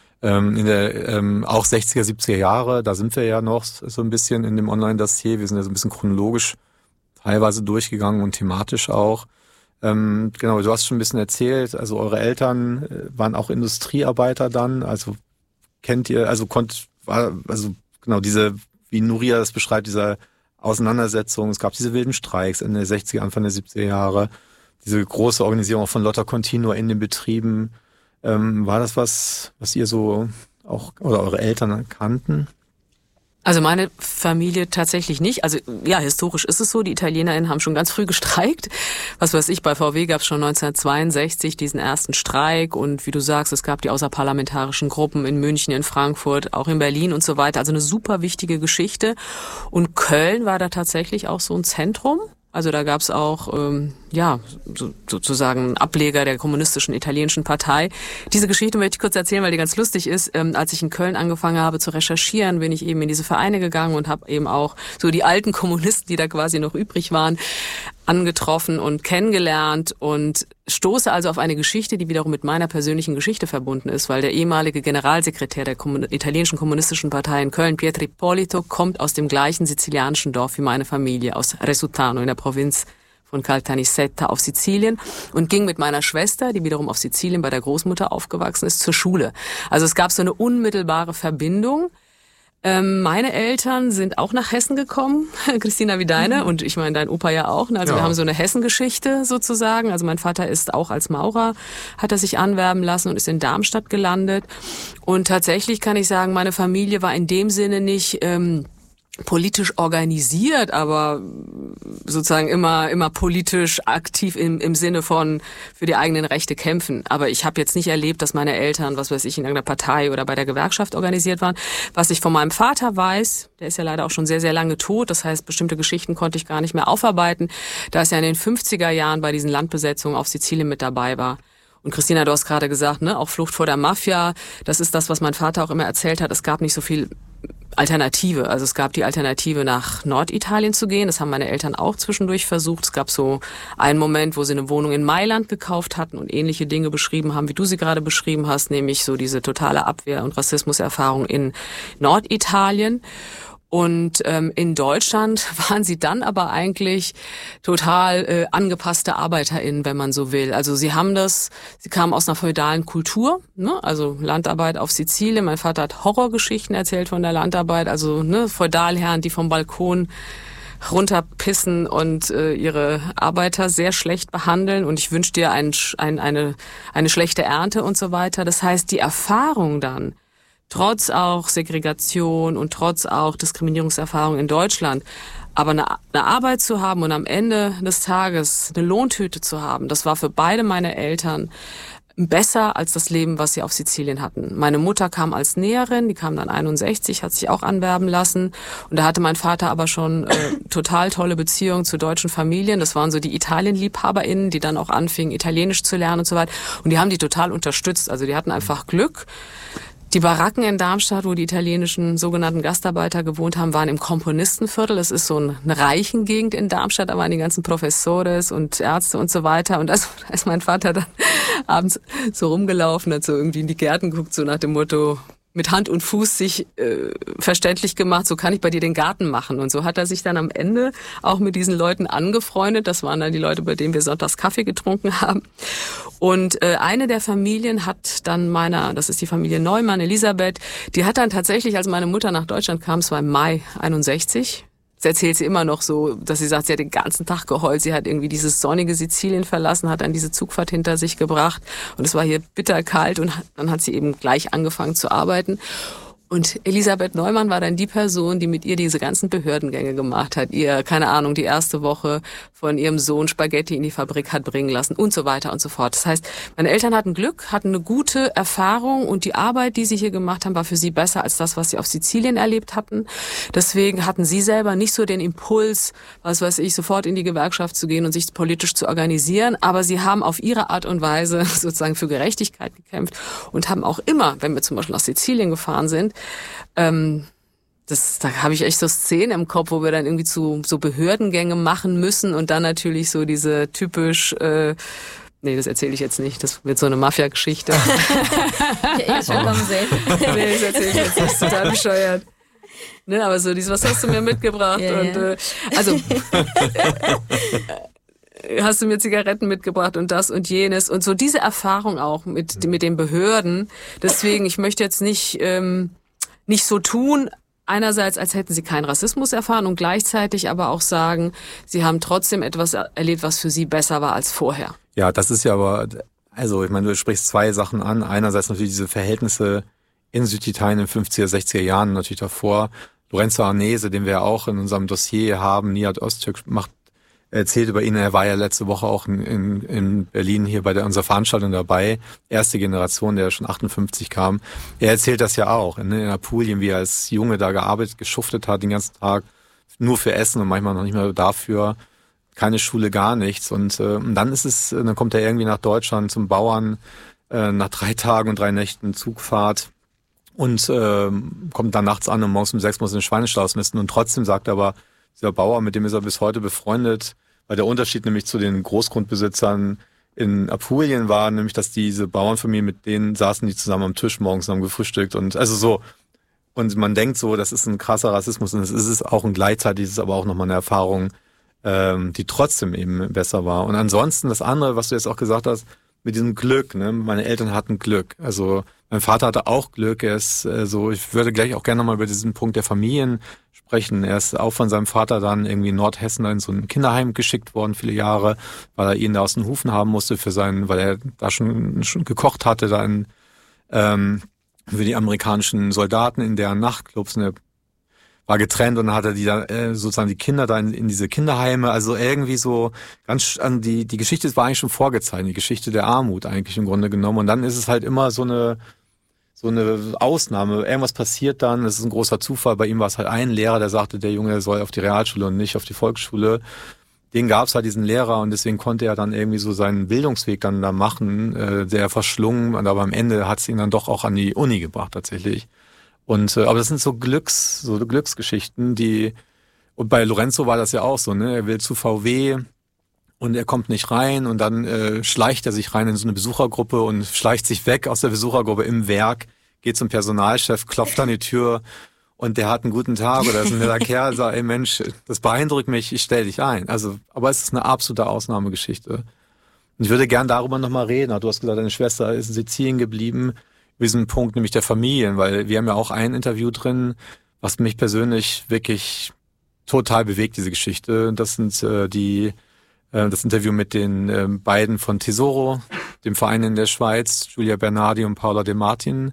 In der ähm, auch sechziger, siebziger Jahre, da sind wir ja noch so ein bisschen in dem Online-Dossier. Wir sind ja so ein bisschen chronologisch teilweise durchgegangen und thematisch auch. Ähm, genau, du hast schon ein bisschen erzählt, also eure Eltern waren auch Industriearbeiter dann, also kennt ihr, also konnt, war, also genau diese, wie Nuria das beschreibt, dieser Auseinandersetzungen, es gab diese wilden Streiks Ende der sechziger, Anfang der siebziger Jahre, diese große Organisierung von Lotta Continua in den Betrieben. Ähm, war das was, was ihr so auch oder eure Eltern kannten? Also meine Familie tatsächlich nicht. Also ja, historisch ist es so, die ItalienerInnen haben schon ganz früh gestreikt. Was weiß ich, bei V W gab es schon neunzehnhundertzweiundsechzig diesen ersten Streik und wie du sagst, es gab die außerparlamentarischen Gruppen in München, in Frankfurt, auch in Berlin und so weiter. Also eine super wichtige Geschichte. Und Köln war da tatsächlich auch so ein Zentrum. Also da gab's auch ähm, ja so, sozusagen einen Ableger der kommunistischen italienischen Partei. Diese Geschichte möchte ich kurz erzählen, weil die ganz lustig ist. Ähm, als ich in Köln angefangen habe zu recherchieren, bin ich eben in diese Vereine gegangen und habe eben auch so die alten Kommunisten, die da quasi noch übrig waren, angetroffen und kennengelernt und stoße also auf eine Geschichte, die wiederum mit meiner persönlichen Geschichte verbunden ist, weil der ehemalige Generalsekretär der Kommun- italienischen kommunistischen Partei in Köln, Pietro Ippolito, kommt aus dem gleichen sizilianischen Dorf wie meine Familie, aus Resuttano in der Provinz von Caltanissetta auf Sizilien und ging mit meiner Schwester, die wiederum auf Sizilien bei der Großmutter aufgewachsen ist, zur Schule. Also es gab so eine unmittelbare Verbindung. Ähm, meine Eltern sind auch nach Hessen gekommen, Christina wie deine, mhm. und ich meine dein Opa ja auch. Also ja. Wir haben so eine Hessengeschichte sozusagen. Also mein Vater ist auch als Maurer, hat er sich anwerben lassen und ist in Darmstadt gelandet. Und tatsächlich kann ich sagen, meine Familie war in dem Sinne nicht ähm, politisch organisiert, aber sozusagen immer immer politisch aktiv im im Sinne von für die eigenen Rechte kämpfen. Aber ich habe jetzt nicht erlebt, dass meine Eltern, was weiß ich, in irgendeiner Partei oder bei der Gewerkschaft organisiert waren. Was ich von meinem Vater weiß, der ist ja leider auch schon sehr, sehr lange tot, das heißt, bestimmte Geschichten konnte ich gar nicht mehr aufarbeiten, da es ja in den fünfziger Jahren bei diesen Landbesetzungen auf Sizilien mit dabei war. Und Christina, du hast gerade gesagt, ne, auch Flucht vor der Mafia, das ist das, was mein Vater auch immer erzählt hat. Es gab nicht so viel Alternative. Also es gab die Alternative, nach Norditalien zu gehen. Das haben meine Eltern auch zwischendurch versucht. Es gab so einen Moment, wo sie eine Wohnung in Mailand gekauft hatten und ähnliche Dinge beschrieben haben, wie du sie gerade beschrieben hast, nämlich so diese totale Abwehr- und Rassismuserfahrung in Norditalien. Und ähm, in Deutschland waren sie dann aber eigentlich total äh, angepasste ArbeiterInnen, wenn man so will. Also sie haben das, sie kamen aus einer feudalen Kultur, ne? Also Landarbeit auf Sizilien. Mein Vater hat Horrorgeschichten erzählt von der Landarbeit, also ne, Feudalherren, die vom Balkon runterpissen und äh, ihre Arbeiter sehr schlecht behandeln und ich wünsche dir ein, ein, eine, eine schlechte Ernte und so weiter. Das heißt, die Erfahrung dann, trotz auch Segregation und trotz auch Diskriminierungserfahrung in Deutschland, aber eine, eine Arbeit zu haben und am Ende des Tages eine Lohntüte zu haben, das war für beide meine Eltern besser als das Leben, was sie auf Sizilien hatten. Meine Mutter kam als Näherin, die kam dann einundsechzig, hat sich auch anwerben lassen und da hatte mein Vater aber schon äh, total tolle Beziehungen zu deutschen Familien. Das waren so die Italien-LiebhaberInnen, die dann auch anfingen, Italienisch zu lernen und so weiter und die haben die total unterstützt. Also die hatten einfach Glück. Die Baracken in Darmstadt, wo die italienischen sogenannten Gastarbeiter gewohnt haben, waren im Komponistenviertel. Das ist so eine Reichengegend in Darmstadt, da waren die ganzen Professores und Ärzte und so weiter. Und als, als mein Vater dann abends so rumgelaufen hat, so irgendwie in die Gärten guckt, so nach dem Motto, mit Hand und Fuß sich äh, verständlich gemacht, so kann ich bei dir den Garten machen. Und so hat er sich dann am Ende auch mit diesen Leuten angefreundet. Das waren dann die Leute, bei denen wir sonntags Kaffee getrunken haben. Und äh, eine der Familien hat dann meiner, das ist die Familie Neumann, Elisabeth, die hat dann tatsächlich, als meine Mutter nach Deutschland kam, es war im Mai einundsechzig, das erzählt sie immer noch so, dass sie sagt, sie hat den ganzen Tag geheult, sie hat irgendwie dieses sonnige Sizilien verlassen, hat dann diese Zugfahrt hinter sich gebracht und es war hier bitterkalt und dann hat sie eben gleich angefangen zu arbeiten. Und Elisabeth Neumann war dann die Person, die mit ihr diese ganzen Behördengänge gemacht hat, ihr, keine Ahnung, die erste Woche von ihrem Sohn Spaghetti in die Fabrik hat bringen lassen und so weiter und so fort. Das heißt, meine Eltern hatten Glück, hatten eine gute Erfahrung und die Arbeit, die sie hier gemacht haben, war für sie besser als das, was sie auf Sizilien erlebt hatten. Deswegen hatten sie selber nicht so den Impuls, was weiß ich, sofort in die Gewerkschaft zu gehen und sich politisch zu organisieren, aber sie haben auf ihre Art und Weise sozusagen für Gerechtigkeit gekämpft und haben auch immer, wenn wir zum Beispiel nach Sizilien gefahren sind, Ähm, das, da habe ich echt so Szenen im Kopf, wo wir dann irgendwie zu so Behördengänge machen müssen und dann natürlich so diese typisch, äh, nee, das erzähle ich jetzt nicht, das wird so eine Mafia-Geschichte. Ja, ich schon kommen sehen. Nee, das erzähle ich jetzt nicht, das ist total bescheuert. Ne, aber so dieses, was hast du mir mitgebracht? Ja, und ja. Äh, also hast du mir Zigaretten mitgebracht und das und jenes und so diese Erfahrung auch mit mit den Behörden. Deswegen, ich möchte jetzt nicht ähm, nicht so tun, einerseits, als hätten sie keinen Rassismus erfahren und gleichzeitig aber auch sagen, sie haben trotzdem etwas erlebt, was für sie besser war als vorher. Ja, das ist ja aber, also ich meine, du sprichst zwei Sachen an. Einerseits natürlich diese Verhältnisse in Süditalien in den fünfziger, sechziger Jahren, natürlich davor. Lorenzo Arnese, den wir auch in unserem Dossier haben, Nihat Öztürk macht, erzählt über ihn, er war ja letzte Woche auch in, in, in Berlin hier bei der, unserer Veranstaltung dabei, erste Generation, der schon achtundfünfzig kam. Er erzählt das ja auch, ne, in Apulien, wie er als Junge da gearbeitet, geschuftet hat den ganzen Tag, nur für Essen und manchmal noch nicht mehr dafür, keine Schule, gar nichts. Und, äh, und dann ist es, dann kommt er irgendwie nach Deutschland zum Bauern, äh, nach drei Tagen und drei Nächten Zugfahrt und äh, kommt dann nachts an und morgens um sechs muss er den Schweinestall ausmisten. Und trotzdem sagt er aber, dieser Bauer, mit dem ist er bis heute befreundet, weil der Unterschied nämlich zu den Großgrundbesitzern in Apulien war, nämlich, dass diese Bauernfamilien, mit denen saßen die zusammen am Tisch morgens und haben gefrühstückt und also so. Und man denkt so, das ist ein krasser Rassismus und es ist es auch und gleichzeitig ist es aber auch nochmal eine Erfahrung, ähm, die trotzdem eben besser war. Und ansonsten das andere, was du jetzt auch gesagt hast, mit diesem Glück, ne? Meine Eltern hatten Glück. Also mein Vater hatte auch Glück. Er ist äh, so, ich würde gleich auch gerne nochmal über diesen Punkt der Familien sprechen. Er ist auch von seinem Vater dann irgendwie in Nordhessen in so ein Kinderheim geschickt worden, viele Jahre, weil er ihn da aus den Hufen haben musste für seinen, weil er da schon, schon gekocht hatte, da in, ähm, für die amerikanischen Soldaten in deren Nachtclubs. Und er war getrennt und dann hat er die da, äh, sozusagen die Kinder da in, in diese Kinderheime, also irgendwie so ganz, also die, die Geschichte war eigentlich schon vorgezeichnet, die Geschichte der Armut eigentlich im Grunde genommen. Und dann ist es halt immer so eine, so eine Ausnahme. Irgendwas passiert dann, das ist ein großer Zufall. Bei ihm war es halt ein Lehrer, der sagte, der Junge soll auf die Realschule und nicht auf die Volksschule. Den gab es halt, diesen Lehrer, und deswegen konnte er dann irgendwie so seinen Bildungsweg dann da machen, äh, der verschlungen, aber am Ende hat es ihn dann doch auch an die Uni gebracht tatsächlich. Und äh, aber das sind so Glücks, so Glücksgeschichten, die, und bei Lorenzo war das ja auch so, ne? Er will zu V W und er kommt nicht rein und dann äh, schleicht er sich rein in so eine Besuchergruppe und schleicht sich weg aus der Besuchergruppe im Werk, geht zum Personalchef, klopft an die Tür und der hat einen guten Tag oder ist ein netter Kerl, sagt, ey Mensch, das beeindruckt mich, ich stell dich ein. Also, aber es ist eine absolute Ausnahmegeschichte. Und ich würde gern darüber nochmal reden. Du hast gesagt, deine Schwester ist in Sizilien geblieben, über diesen Punkt, nämlich der Familien, weil wir haben ja auch ein Interview drin, was mich persönlich wirklich total bewegt, diese Geschichte. Das sind äh, die äh, das Interview mit den äh, beiden von Tesoro, dem Verein in der Schweiz, Giulia Bernardi und Paola De Martin,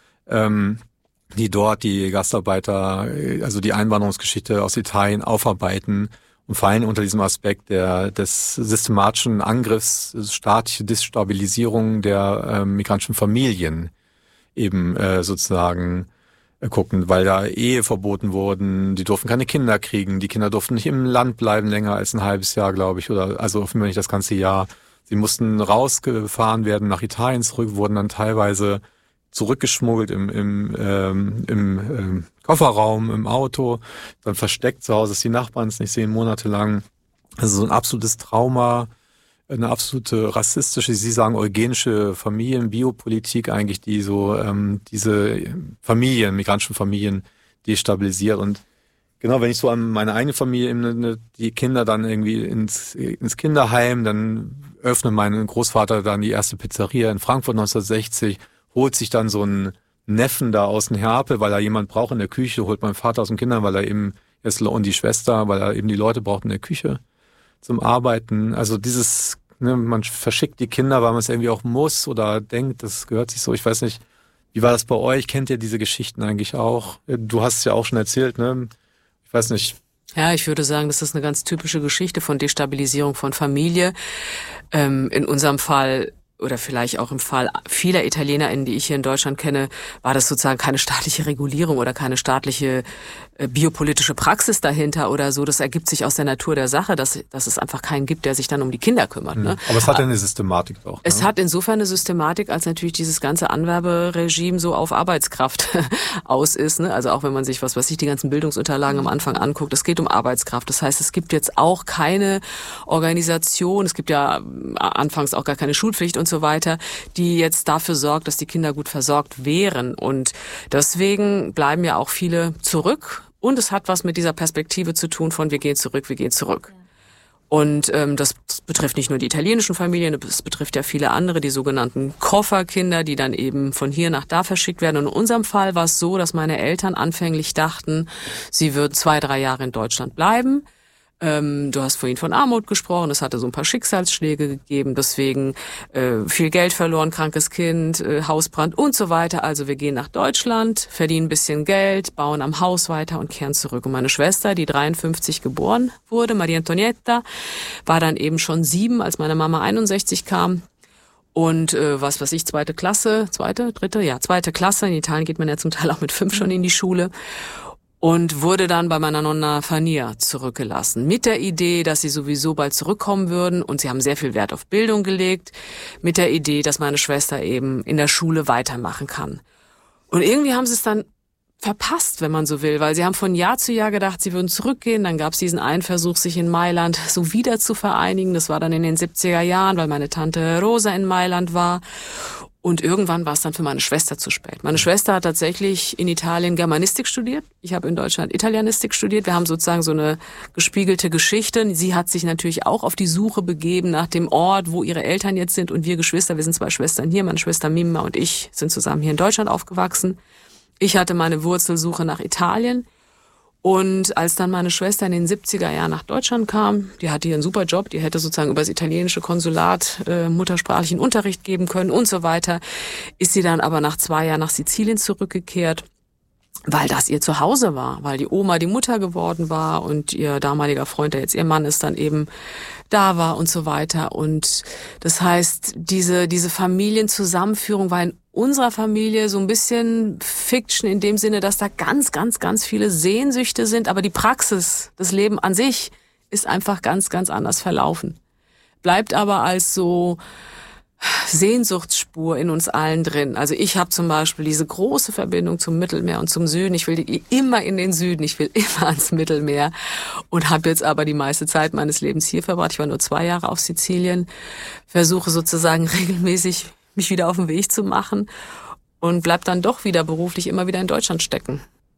ähm, die dort die Gastarbeiter, also die Einwanderungsgeschichte aus Italien aufarbeiten und vor allem unter diesem Aspekt der des systematischen Angriffs, staatliche Destabilisierung der äh, migrantischen Familien eben äh, sozusagen äh, gucken, weil da Ehe verboten wurden, die durften keine Kinder kriegen, die Kinder durften nicht im Land bleiben länger als ein halbes Jahr, glaube ich, oder also offenbar nicht das ganze Jahr. Sie mussten rausgefahren werden nach Italien zurück, wurden dann teilweise zurückgeschmuggelt im im ähm, im ähm, Kofferraum, im Auto, dann versteckt zu Hause, dass die Nachbarn es nicht sehen, monatelang. Also so ein absolutes Trauma, eine absolute rassistische, Sie sagen eugenische Familienbiopolitik eigentlich, die so ähm, diese Familien, migrantischen Familien destabilisiert. Und genau, wenn ich so an meine eigene Familie, eben die Kinder dann irgendwie ins, ins Kinderheim, dann öffnet mein Großvater dann die erste Pizzeria in Frankfurt neunzehnhundertsechzig, holt sich dann so einen Neffen da aus dem Herpe, weil er jemand braucht in der Küche, holt mein Vater aus dem Kindern, weil er eben, und die Schwester, weil er eben die Leute braucht in der Küche zum Arbeiten. Also dieses, ne, man verschickt die Kinder, weil man es irgendwie auch muss oder denkt, das gehört sich so. Ich weiß nicht, wie war das bei euch? Kennt ihr diese Geschichten eigentlich auch? Du hast es ja auch schon erzählt, ne? Ich weiß nicht. Ja, ich würde sagen, das ist eine ganz typische Geschichte von Destabilisierung von Familie. Ähm, in unserem Fall oder vielleicht auch im Fall vieler ItalienerInnen, die ich hier in Deutschland kenne, war das sozusagen keine staatliche Regulierung oder keine staatliche äh, biopolitische Praxis dahinter oder so. Das ergibt sich aus der Natur der Sache, dass, dass es einfach keinen gibt, der sich dann um die Kinder kümmert. Ne? Aber es hat ja eine Systematik auch. Ne? Es hat insofern eine Systematik, als natürlich dieses ganze Anwerberegime so auf Arbeitskraft aus ist. Ne? Also auch wenn man sich, was weiß ich, die ganzen Bildungsunterlagen am Anfang anguckt, es geht um Arbeitskraft. Das heißt, es gibt jetzt auch keine Organisation, es gibt ja anfangs auch gar keine Schulpflicht und so weiter, die jetzt dafür sorgt, dass die Kinder gut versorgt wären. Und deswegen bleiben ja auch viele zurück. Und es hat was mit dieser Perspektive zu tun von wir gehen zurück, wir gehen zurück. Und ähm, das betrifft nicht nur die italienischen Familien, es betrifft ja viele andere, die sogenannten Kofferkinder, die dann eben von hier nach da verschickt werden. Und in unserem Fall war es so, dass meine Eltern anfänglich dachten, sie würden zwei, drei Jahre in Deutschland bleiben. Ähm, du hast vorhin von Armut gesprochen, es hatte so ein paar Schicksalsschläge gegeben, deswegen äh, viel Geld verloren, krankes Kind, äh, Hausbrand und so weiter. Also wir gehen nach Deutschland, verdienen ein bisschen Geld, bauen am Haus weiter und kehren zurück. Und meine Schwester, die dreiundfünfzig geboren wurde, Maria Antonietta, war dann eben schon sieben, als meine Mama einundsechzig kam. Und äh, was weiß ich, zweite Klasse, zweite, dritte, ja, zweite Klasse. In Italien geht man ja zum Teil auch mit fünf schon in die Schule. Und wurde dann bei meiner Nonna Fania zurückgelassen. Mit der Idee, dass sie sowieso bald zurückkommen würden. Und sie haben sehr viel Wert auf Bildung gelegt. Mit der Idee, dass meine Schwester eben in der Schule weitermachen kann. Und irgendwie haben sie es dann verpasst, wenn man so will. Weil sie haben von Jahr zu Jahr gedacht, sie würden zurückgehen. Dann gab es diesen einen Versuch, sich in Mailand so wieder zu vereinigen. Das war dann in den siebziger Jahren, weil meine Tante Rosa in Mailand war. Und irgendwann war es dann für meine Schwester zu spät. Meine Schwester hat tatsächlich in Italien Germanistik studiert. Ich habe in Deutschland Italianistik studiert. Wir haben sozusagen so eine gespiegelte Geschichte. Sie hat sich natürlich auch auf die Suche begeben nach dem Ort, wo ihre Eltern jetzt sind. Und wir Geschwister, wir sind zwei Schwestern hier. Meine Schwester Mimma und ich sind zusammen hier in Deutschland aufgewachsen. Ich hatte meine Wurzelsuche nach Italien. Und als dann meine Schwester in den siebziger Jahren nach Deutschland kam, die hatte hier einen super Job, die hätte sozusagen über das italienische Konsulat äh, muttersprachlichen Unterricht geben können und so weiter, ist sie dann aber nach zwei Jahren nach Sizilien zurückgekehrt, weil das ihr Zuhause war, weil die Oma die Mutter geworden war und ihr damaliger Freund, der jetzt ihr Mann ist, dann eben da war und so weiter. Und das heißt, diese diese Familienzusammenführung war in unserer Familie so ein bisschen Fiction in dem Sinne, dass da ganz, ganz, ganz viele Sehnsüchte sind, aber die Praxis, das Leben an sich ist einfach ganz, ganz anders verlaufen. Bleibt aber als so Sehnsuchtsspur in uns allen drin. Also ich habe zum Beispiel diese große Verbindung zum Mittelmeer und zum Süden. Ich will immer in den Süden, ich will immer ans Mittelmeer und habe jetzt aber die meiste Zeit meines Lebens hier verbracht. Ich war nur zwei Jahre auf Sizilien, versuche sozusagen regelmäßig mich wieder auf den Weg zu machen und bleib dann doch wieder beruflich immer wieder in Deutschland stecken.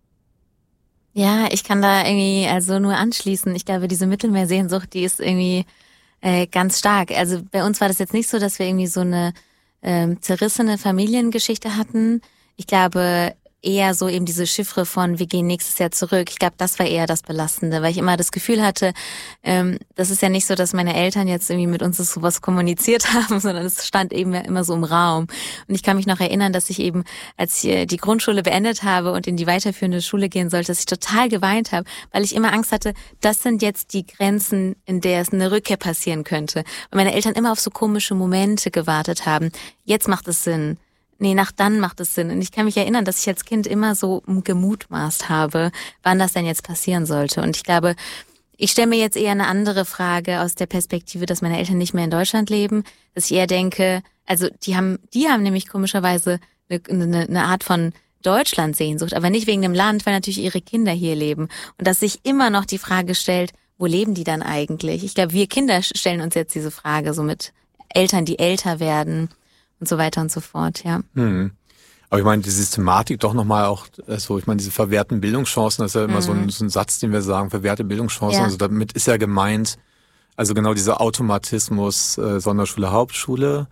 Ja, ich kann da irgendwie also nur anschließen. Ich glaube, diese Mittelmeersehnsucht, die ist irgendwie äh, ganz stark. Also bei uns war das jetzt nicht so, dass wir irgendwie so eine ähm, zerrissene Familiengeschichte hatten. Ich glaube eher so eben diese Chiffre von wir gehen nächstes Jahr zurück. Ich glaube, das war eher das Belastende, weil ich immer das Gefühl hatte, ähm, das ist ja nicht so, dass meine Eltern jetzt irgendwie mit uns sowas kommuniziert haben, sondern es stand eben ja immer so im Raum. Und ich kann mich noch erinnern, dass ich eben, als ich die Grundschule beendet habe und in die weiterführende Schule gehen sollte, dass ich total geweint habe, weil ich immer Angst hatte, das sind jetzt die Grenzen, in der es eine Rückkehr passieren könnte. Und meine Eltern immer auf so komische Momente gewartet haben. Jetzt macht es Sinn. Nee, nach dann macht es Sinn. Und ich kann mich erinnern, dass ich als Kind immer so gemutmaßt habe, wann das denn jetzt passieren sollte. Und ich glaube, ich stelle mir jetzt eher eine andere Frage aus der Perspektive, dass meine Eltern nicht mehr in Deutschland leben, dass ich eher denke, also die haben, die haben nämlich komischerweise eine, eine, eine Art von Deutschlandsehnsucht, aber nicht wegen dem Land, weil natürlich ihre Kinder hier leben. Und dass sich immer noch die Frage stellt, wo leben die dann eigentlich? Ich glaube, wir Kinder stellen uns jetzt diese Frage, so mit Eltern, die älter werden und so weiter und so fort, ja. Mhm. Aber ich meine, die Systematik doch nochmal auch, also ich meine, diese verwehrten Bildungschancen, das ist ja immer mhm. so, ein, so ein Satz, den wir sagen, verwehrte Bildungschancen, ja. Also damit ist ja gemeint, also genau dieser Automatismus, äh, Sonderschule, Hauptschule.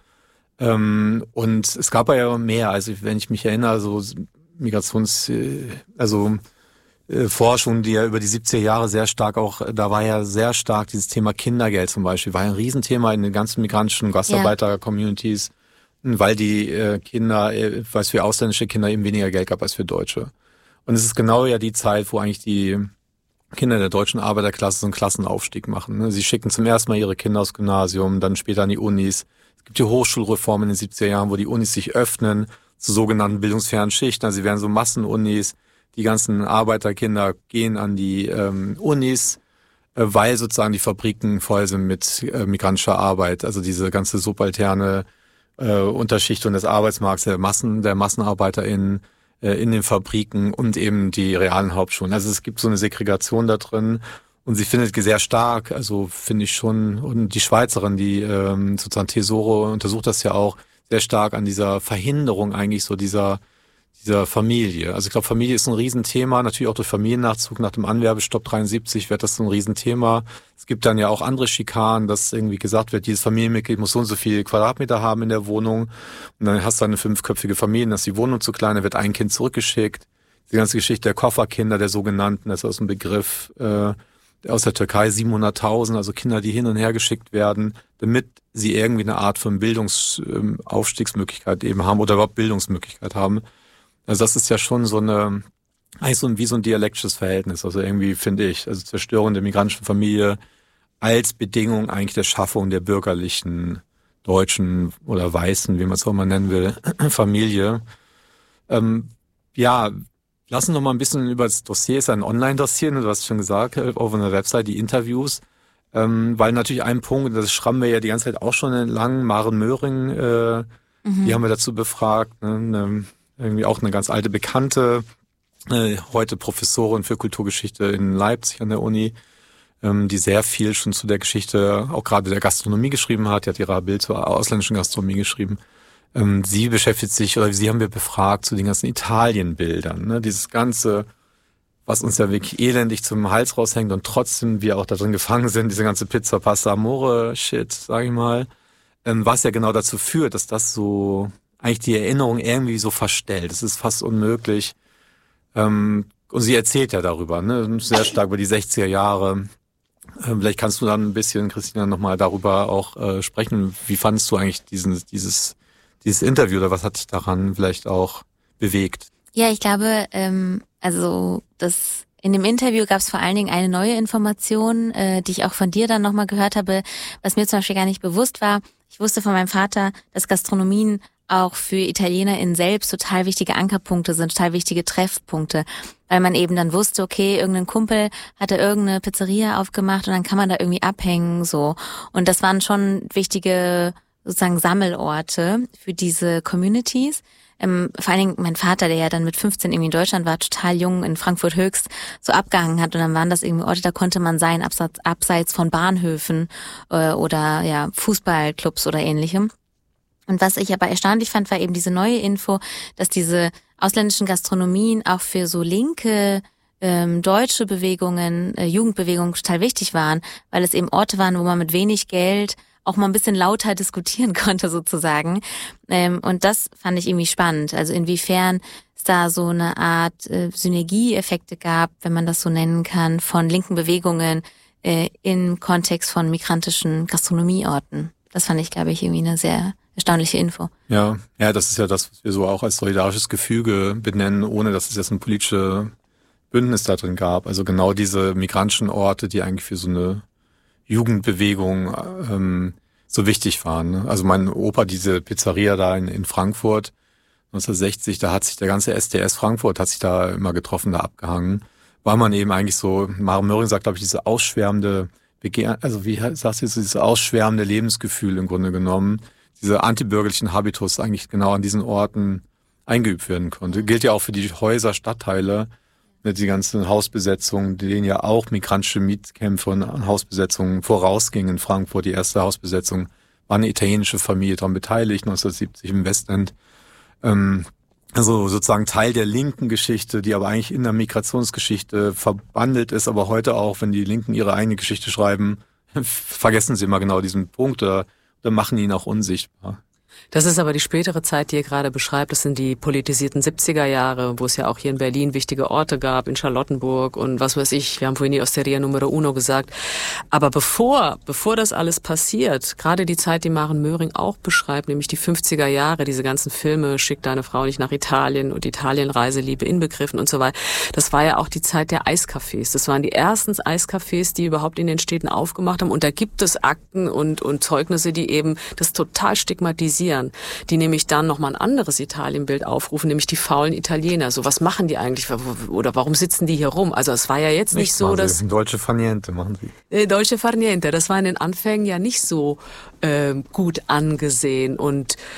Ähm, und es gab ja mehr, also wenn ich mich erinnere, so Migrations, äh, also äh, Forschung, die ja über die siebziger Jahre sehr stark auch, da war ja sehr stark dieses Thema Kindergeld zum Beispiel, war ja ein Riesenthema in den ganzen migrantischen Gastarbeiter-Communities. Ja. Weil die äh, Kinder, äh, weil es für ausländische Kinder eben weniger Geld gab als für Deutsche. Und es ist genau ja die Zeit, wo eigentlich die Kinder der deutschen Arbeiterklasse so einen Klassenaufstieg machen. Ne? Sie schicken zum ersten Mal ihre Kinder aufs Gymnasium, dann später an die Unis. Es gibt die Hochschulreform in den siebziger Jahren, wo die Unis sich öffnen zu sogenannten bildungsfernen Schichten. Also sie werden so Massenunis. Die ganzen Arbeiterkinder gehen an die ähm, Unis, äh, weil sozusagen die Fabriken voll sind mit äh, migrantischer Arbeit. Also diese ganze subalterne Äh, Unterschichtung des Arbeitsmarkts, der Massen, der MassenarbeiterInnen äh, in den Fabriken und eben die realen Hauptschulen. Also es gibt so eine Segregation da drin und sie findet sehr stark, also finde ich schon, und die Schweizerin, die ähm, sozusagen Tesoro untersucht das ja auch sehr stark an dieser Verhinderung eigentlich so dieser dieser Familie. Also ich glaube, Familie ist ein Riesenthema, natürlich auch durch Familiennachzug nach dem Anwerbestopp dreiundsiebzig wird das so ein Riesenthema. Es gibt dann ja auch andere Schikanen, dass irgendwie gesagt wird, dieses Familienmitglied muss so und so viel Quadratmeter haben in der Wohnung und dann hast du eine fünfköpfige Familie, dann ist die Wohnung zu klein, dann wird ein Kind zurückgeschickt. Die ganze Geschichte der Kofferkinder, der sogenannten, das ist aus dem Begriff äh, aus der Türkei, siebenhunderttausend, also Kinder, die hin und her geschickt werden, damit sie irgendwie eine Art von Bildungsaufstiegsmöglichkeit eben haben oder überhaupt Bildungsmöglichkeit haben. Also das ist ja schon so eine, eigentlich so ein, wie so ein dialektisches Verhältnis, also irgendwie finde ich, also Zerstörung der migrantischen Familie als Bedingung eigentlich der Schaffung der bürgerlichen, deutschen oder weißen, wie man es auch mal nennen will, Familie. Ähm, ja, lassen wir noch mal ein bisschen über das Dossier, ist ein Online-Dossier, du hast schon gesagt, auf einer Website, die Interviews, ähm, weil natürlich ein Punkt, das schrammen wir ja die ganze Zeit auch schon entlang, Maren Möhring, äh, mhm. die haben wir dazu befragt, ne, ne, irgendwie auch eine ganz alte Bekannte, äh, heute Professorin für Kulturgeschichte in Leipzig an der Uni, ähm, die sehr viel schon zu der Geschichte, auch gerade der Gastronomie geschrieben hat, die hat ihre Bild zur ausländischen Gastronomie geschrieben. Ähm, sie beschäftigt sich, oder sie haben wir befragt zu den ganzen Italienbildern, ne, dieses ganze, was uns ja wirklich elendig zum Hals raushängt und trotzdem wir auch da drin gefangen sind, diese ganze Pizza, Pasta, Amore, Shit, sag ich mal, ähm, was ja genau dazu führt, dass das so eigentlich die Erinnerung irgendwie so verstellt. Es ist fast unmöglich. Ähm, und sie erzählt ja darüber, ne, sehr stark über die sechziger Jahre. Ähm, vielleicht kannst du dann ein bisschen, Christina, nochmal darüber auch äh, sprechen. Wie fandest du eigentlich diesen, dieses, dieses Interview oder was hat dich daran vielleicht auch bewegt? Ja, ich glaube, ähm, also das in dem Interview gab es vor allen Dingen eine neue Information, äh, die ich auch von dir dann nochmal gehört habe, was mir zum Beispiel gar nicht bewusst war. Ich wusste von meinem Vater, dass Gastronomien auch für ItalienerInnen selbst total wichtige Ankerpunkte sind, total wichtige Treffpunkte, weil man eben dann wusste, okay, irgendein Kumpel hatte irgendeine Pizzeria aufgemacht und dann kann man da irgendwie abhängen, so. Und das waren schon wichtige, sozusagen Sammelorte für diese Communities. Ähm, vor allen Dingen mein Vater, der ja dann mit fünfzehn irgendwie in Deutschland war, total jung in Frankfurt Höchst, so abgehangen hat und dann waren das irgendwie Orte, da konnte man sein, abseits, abseits von Bahnhöfen äh, oder ja Fußballclubs oder ähnlichem. Und was ich aber erstaunlich fand, war eben diese neue Info, dass diese ausländischen Gastronomien auch für so linke ähm, deutsche Bewegungen, äh, Jugendbewegungen total wichtig waren, weil es eben Orte waren, wo man mit wenig Geld auch mal ein bisschen lauter diskutieren konnte sozusagen. Ähm, und das fand ich irgendwie spannend. Also inwiefern es da so eine Art äh, Synergieeffekte gab, wenn man das so nennen kann, von linken Bewegungen äh, im Kontext von migrantischen Gastronomieorten. Das fand ich, glaube ich, irgendwie eine sehr erstaunliche Info. Ja, ja, das ist ja das, was wir so auch als solidarisches Gefüge benennen, ohne dass es jetzt ein politisches Bündnis da drin gab. Also genau diese migrantischen Orte, die eigentlich für so eine Jugendbewegung ähm, so wichtig waren. Ne? Also mein Opa, diese Pizzeria da in, in Frankfurt, neunzehnhundertsechzig, da hat sich der ganze S D S Frankfurt, hat sich da immer getroffen, da abgehangen. Weil man eben eigentlich so, Maren Möhring sagt, glaube ich, diese ausschwärmende Begehr, also wie sagst du, dieses ausschwärmende Lebensgefühl im Grunde genommen, diese antibürgerlichen Habitus eigentlich genau an diesen Orten eingeübt werden konnte. Gilt ja auch für die Häuser, Stadtteile, die ganzen Hausbesetzungen, denen ja auch migrantische Mietkämpfe und Hausbesetzungen vorausgingen in Frankfurt. Die erste Hausbesetzung war eine italienische Familie daran beteiligt, neunzehnhundertsiebzig im Westend. Ähm, also sozusagen Teil der linken Geschichte, die aber eigentlich in der Migrationsgeschichte verbandelt ist, aber heute auch, wenn die Linken ihre eigene Geschichte schreiben, vergessen sie immer genau diesen Punkt oder, oder machen ihn auch unsichtbar. Das ist aber die spätere Zeit, die ihr gerade beschreibt. Das sind die politisierten siebziger Jahre, wo es ja auch hier in Berlin wichtige Orte gab, in Charlottenburg und was weiß ich. Wir haben vorhin die Osteria Numero Uno gesagt. Aber bevor, bevor das alles passiert, gerade die Zeit, die Maren Möhring auch beschreibt, nämlich die fünfziger Jahre, diese ganzen Filme, Schick deine Frau nicht nach Italien und Italienreise, Liebe inbegriffen und so weiter. Das war ja auch die Zeit der Eiscafés. Das waren die ersten Eiscafés, die überhaupt in den Städten aufgemacht haben. Und da gibt es Akten und, und Zeugnisse, die eben das total stigmatisieren, die nämlich dann nochmal ein anderes Italienbild aufrufen, nämlich die faulen Italiener. So, was machen die eigentlich? Oder warum sitzen die hier rum? Also es war ja jetzt nicht, nicht so, dass... Dolce far niente machen sie. Äh, Dolce far niente, das war in den Anfängen ja nicht so äh, gut angesehen. Und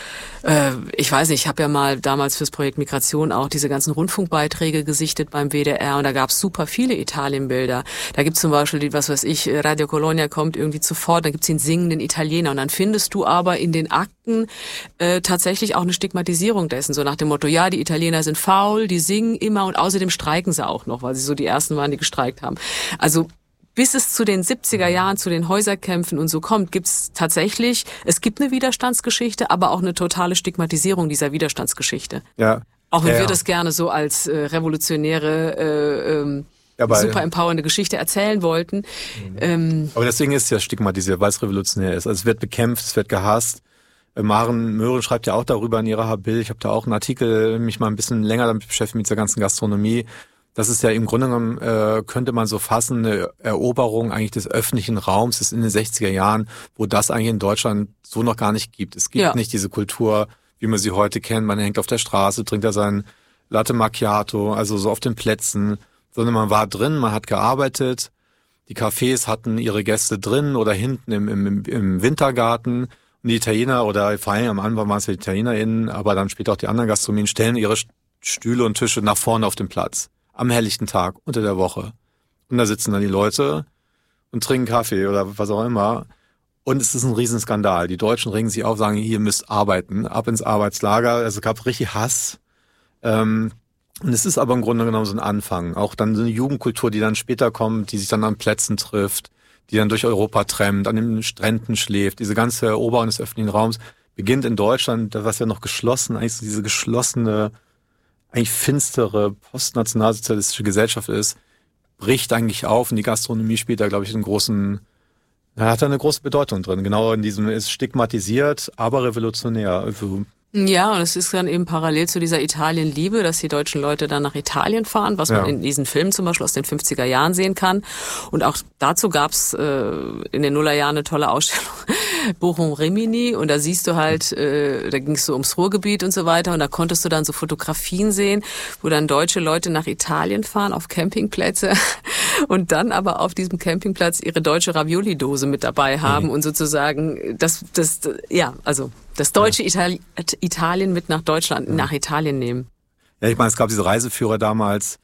Ich weiß nicht, ich habe ja mal damals fürs Projekt Migration auch diese ganzen Rundfunkbeiträge gesichtet beim W D R und da gab es super viele Italienbilder. Da gibt's zum Beispiel, die, was weiß ich, Radio Colonia kommt irgendwie zuvor, dann gibt's den singenden Italiener und dann findest du aber in den Akten äh, tatsächlich auch eine Stigmatisierung dessen, so nach dem Motto, ja, die Italiener sind faul, die singen immer und außerdem streiken sie auch noch, weil sie so die Ersten waren, die gestreikt haben. Also bis es zu den siebziger Jahren, zu den Häuserkämpfen und so kommt, gibt's tatsächlich, es gibt eine Widerstandsgeschichte, aber auch eine totale Stigmatisierung dieser Widerstandsgeschichte. Ja. Auch wenn ja, wir ja. das gerne so als äh, revolutionäre, äh, ähm, ja, aber, super empowernde Geschichte erzählen wollten. Mhm. Ähm, aber deswegen ist es ja stigmatisiert, weil es revolutionär ist. Also es wird bekämpft, es wird gehasst. Maren Möhren schreibt ja auch darüber in ihrer Habil. Ich habe da auch einen Artikel, mich mal ein bisschen länger damit beschäftigt, mit dieser ganzen Gastronomie. Das ist ja im Grunde genommen, äh, könnte man so fassen, eine Eroberung eigentlich des öffentlichen Raums, das ist in den sechziger Jahren, wo das eigentlich in Deutschland so noch gar nicht gibt. Es gibt ja. nicht diese Kultur, wie man sie heute kennt. Man hängt auf der Straße, trinkt da sein Latte Macchiato, also so auf den Plätzen, sondern man war drin, man hat gearbeitet. Die Cafés hatten ihre Gäste drin oder hinten im, im, im Wintergarten. Und die Italiener, oder vor allem am Anfang waren es die ItalienerInnen, aber dann später auch die anderen Gastronomien, stellen ihre Stühle und Tische nach vorne auf den Platz. Am helllichten Tag, unter der Woche. Und da sitzen dann die Leute und trinken Kaffee oder was auch immer. Und es ist ein Riesenskandal. Die Deutschen regen sich auf, sagen, ihr müsst arbeiten, ab ins Arbeitslager. Also es gab richtig Hass. Ähm, und es ist aber im Grunde genommen so ein Anfang. Auch dann so eine Jugendkultur, die dann später kommt, die sich dann an Plätzen trifft, die dann durch Europa trennt, an den Stränden schläft. Diese ganze Eroberung des öffentlichen Raums beginnt in Deutschland, was ja noch geschlossen, eigentlich so diese geschlossene, eigentlich finstere postnationalsozialistische Gesellschaft ist, bricht eigentlich auf und die Gastronomie spielt da, glaube ich, einen großen, da hat da eine große Bedeutung drin. Genau in diesem, ist stigmatisiert, aber revolutionär. Also, ja, und es ist dann eben parallel zu dieser Italienliebe, dass die deutschen Leute dann nach Italien fahren, was man ja. in diesen Filmen zum Beispiel aus den fünfziger Jahren sehen kann. Und auch dazu gab's äh, in den Nullerjahren eine tolle Ausstellung, Bochum-Rimini, und da siehst du halt, äh, da ging es so ums Ruhrgebiet und so weiter, und da konntest du dann so Fotografien sehen, wo dann deutsche Leute nach Italien fahren, auf Campingplätze und dann aber auf diesem Campingplatz ihre deutsche Ravioli-Dose mit dabei haben mhm. und sozusagen das, das, ja, also das deutsche ja. Itali- Italien mit nach Deutschland, mhm. nach Italien nehmen. Ja, ich meine, es gab diese Reiseführer damals,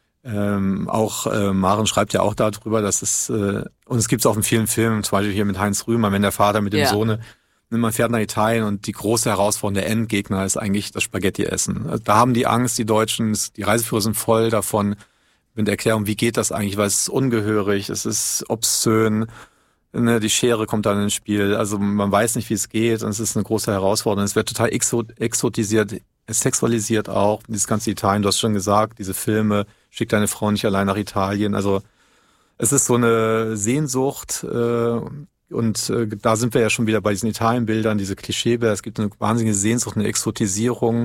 ähm, auch äh, Maren schreibt ja auch darüber, dass es, äh, und es gibt es auch in vielen Filmen, zum Beispiel hier mit Heinz Rühmann, wenn der Vater mit dem ja. Sohne, man fährt nach Italien und die große Herausforderung, der Endgegner ist eigentlich das Spaghetti-Essen. Also da haben die Angst, die Deutschen, die Reiseführer sind voll davon, mit der Erklärung, wie geht das eigentlich, weil es ist ungehörig, es ist obszön, ne, die Schere kommt dann ins Spiel, also man weiß nicht, wie es geht und es ist eine große Herausforderung. Es wird total exot- exotisiert, sexualisiert auch, dieses ganze Italien, du hast schon gesagt, diese Filme, schick deine Frau nicht allein nach Italien, also es ist so eine Sehnsucht äh, und äh, da sind wir ja schon wieder bei diesen Italienbildern, diese Klischeebilder, es gibt eine wahnsinnige Sehnsucht, eine Exotisierung,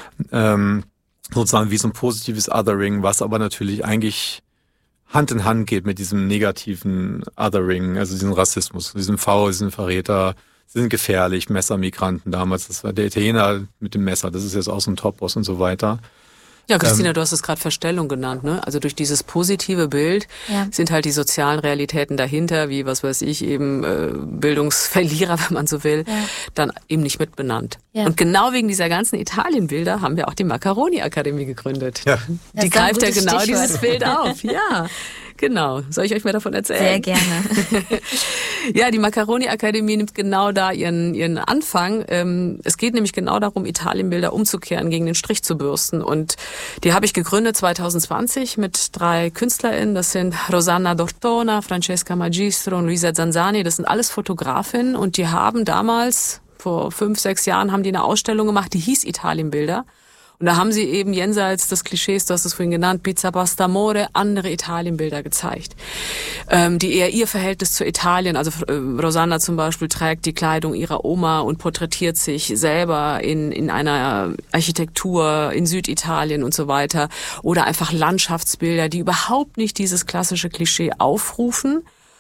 ähm, sozusagen wie so ein positives Othering, was aber natürlich eigentlich Hand in Hand geht mit diesem negativen Othering, also diesem Rassismus, diesem V, diesem Verräter, sie sind gefährlich, Messermigranten damals, das war der Italiener mit dem Messer, das ist jetzt auch so ein Topos und so weiter. Ja, Christina, ähm, du hast es gerade Verstellung genannt, ne? Also durch dieses positive Bild ja. sind halt die sozialen Realitäten dahinter, wie, was weiß ich, eben äh, Bildungsverlierer, wenn man so will, ja. dann eben nicht mitbenannt. Ja. Und genau wegen dieser ganzen Italienbilder haben wir auch die Macaroni-Akademie gegründet. Ja. Die das greift ja genau Stichwort. Dieses Bild auf. Ja, genau. Soll ich euch mehr davon erzählen? Sehr gerne. Ja, die Macaroni-Akademie nimmt genau da ihren ihren Anfang. Es geht nämlich genau darum, Italienbilder umzukehren, gegen den Strich zu bürsten. Und die habe ich gegründet zwanzig zwanzig mit drei KünstlerInnen. Das sind Rosanna Dortona, Francesca Magistro und Luisa Zanzani. Das sind alles Fotografinnen und die haben damals, vor fünf, sechs Jahren, haben die eine Ausstellung gemacht, die hieß Italienbilder. Und da haben sie eben jenseits des Klischees, du hast es vorhin genannt, Pizza, Pasta, Amore, andere Italienbilder gezeigt, ähm, die eher ihr Verhältnis zu Italien, also äh, Rosanna zum Beispiel trägt die Kleidung ihrer Oma und porträtiert sich selber in in einer Architektur in Süditalien und so weiter, oder einfach Landschaftsbilder, die überhaupt nicht dieses klassische Klischee aufrufen.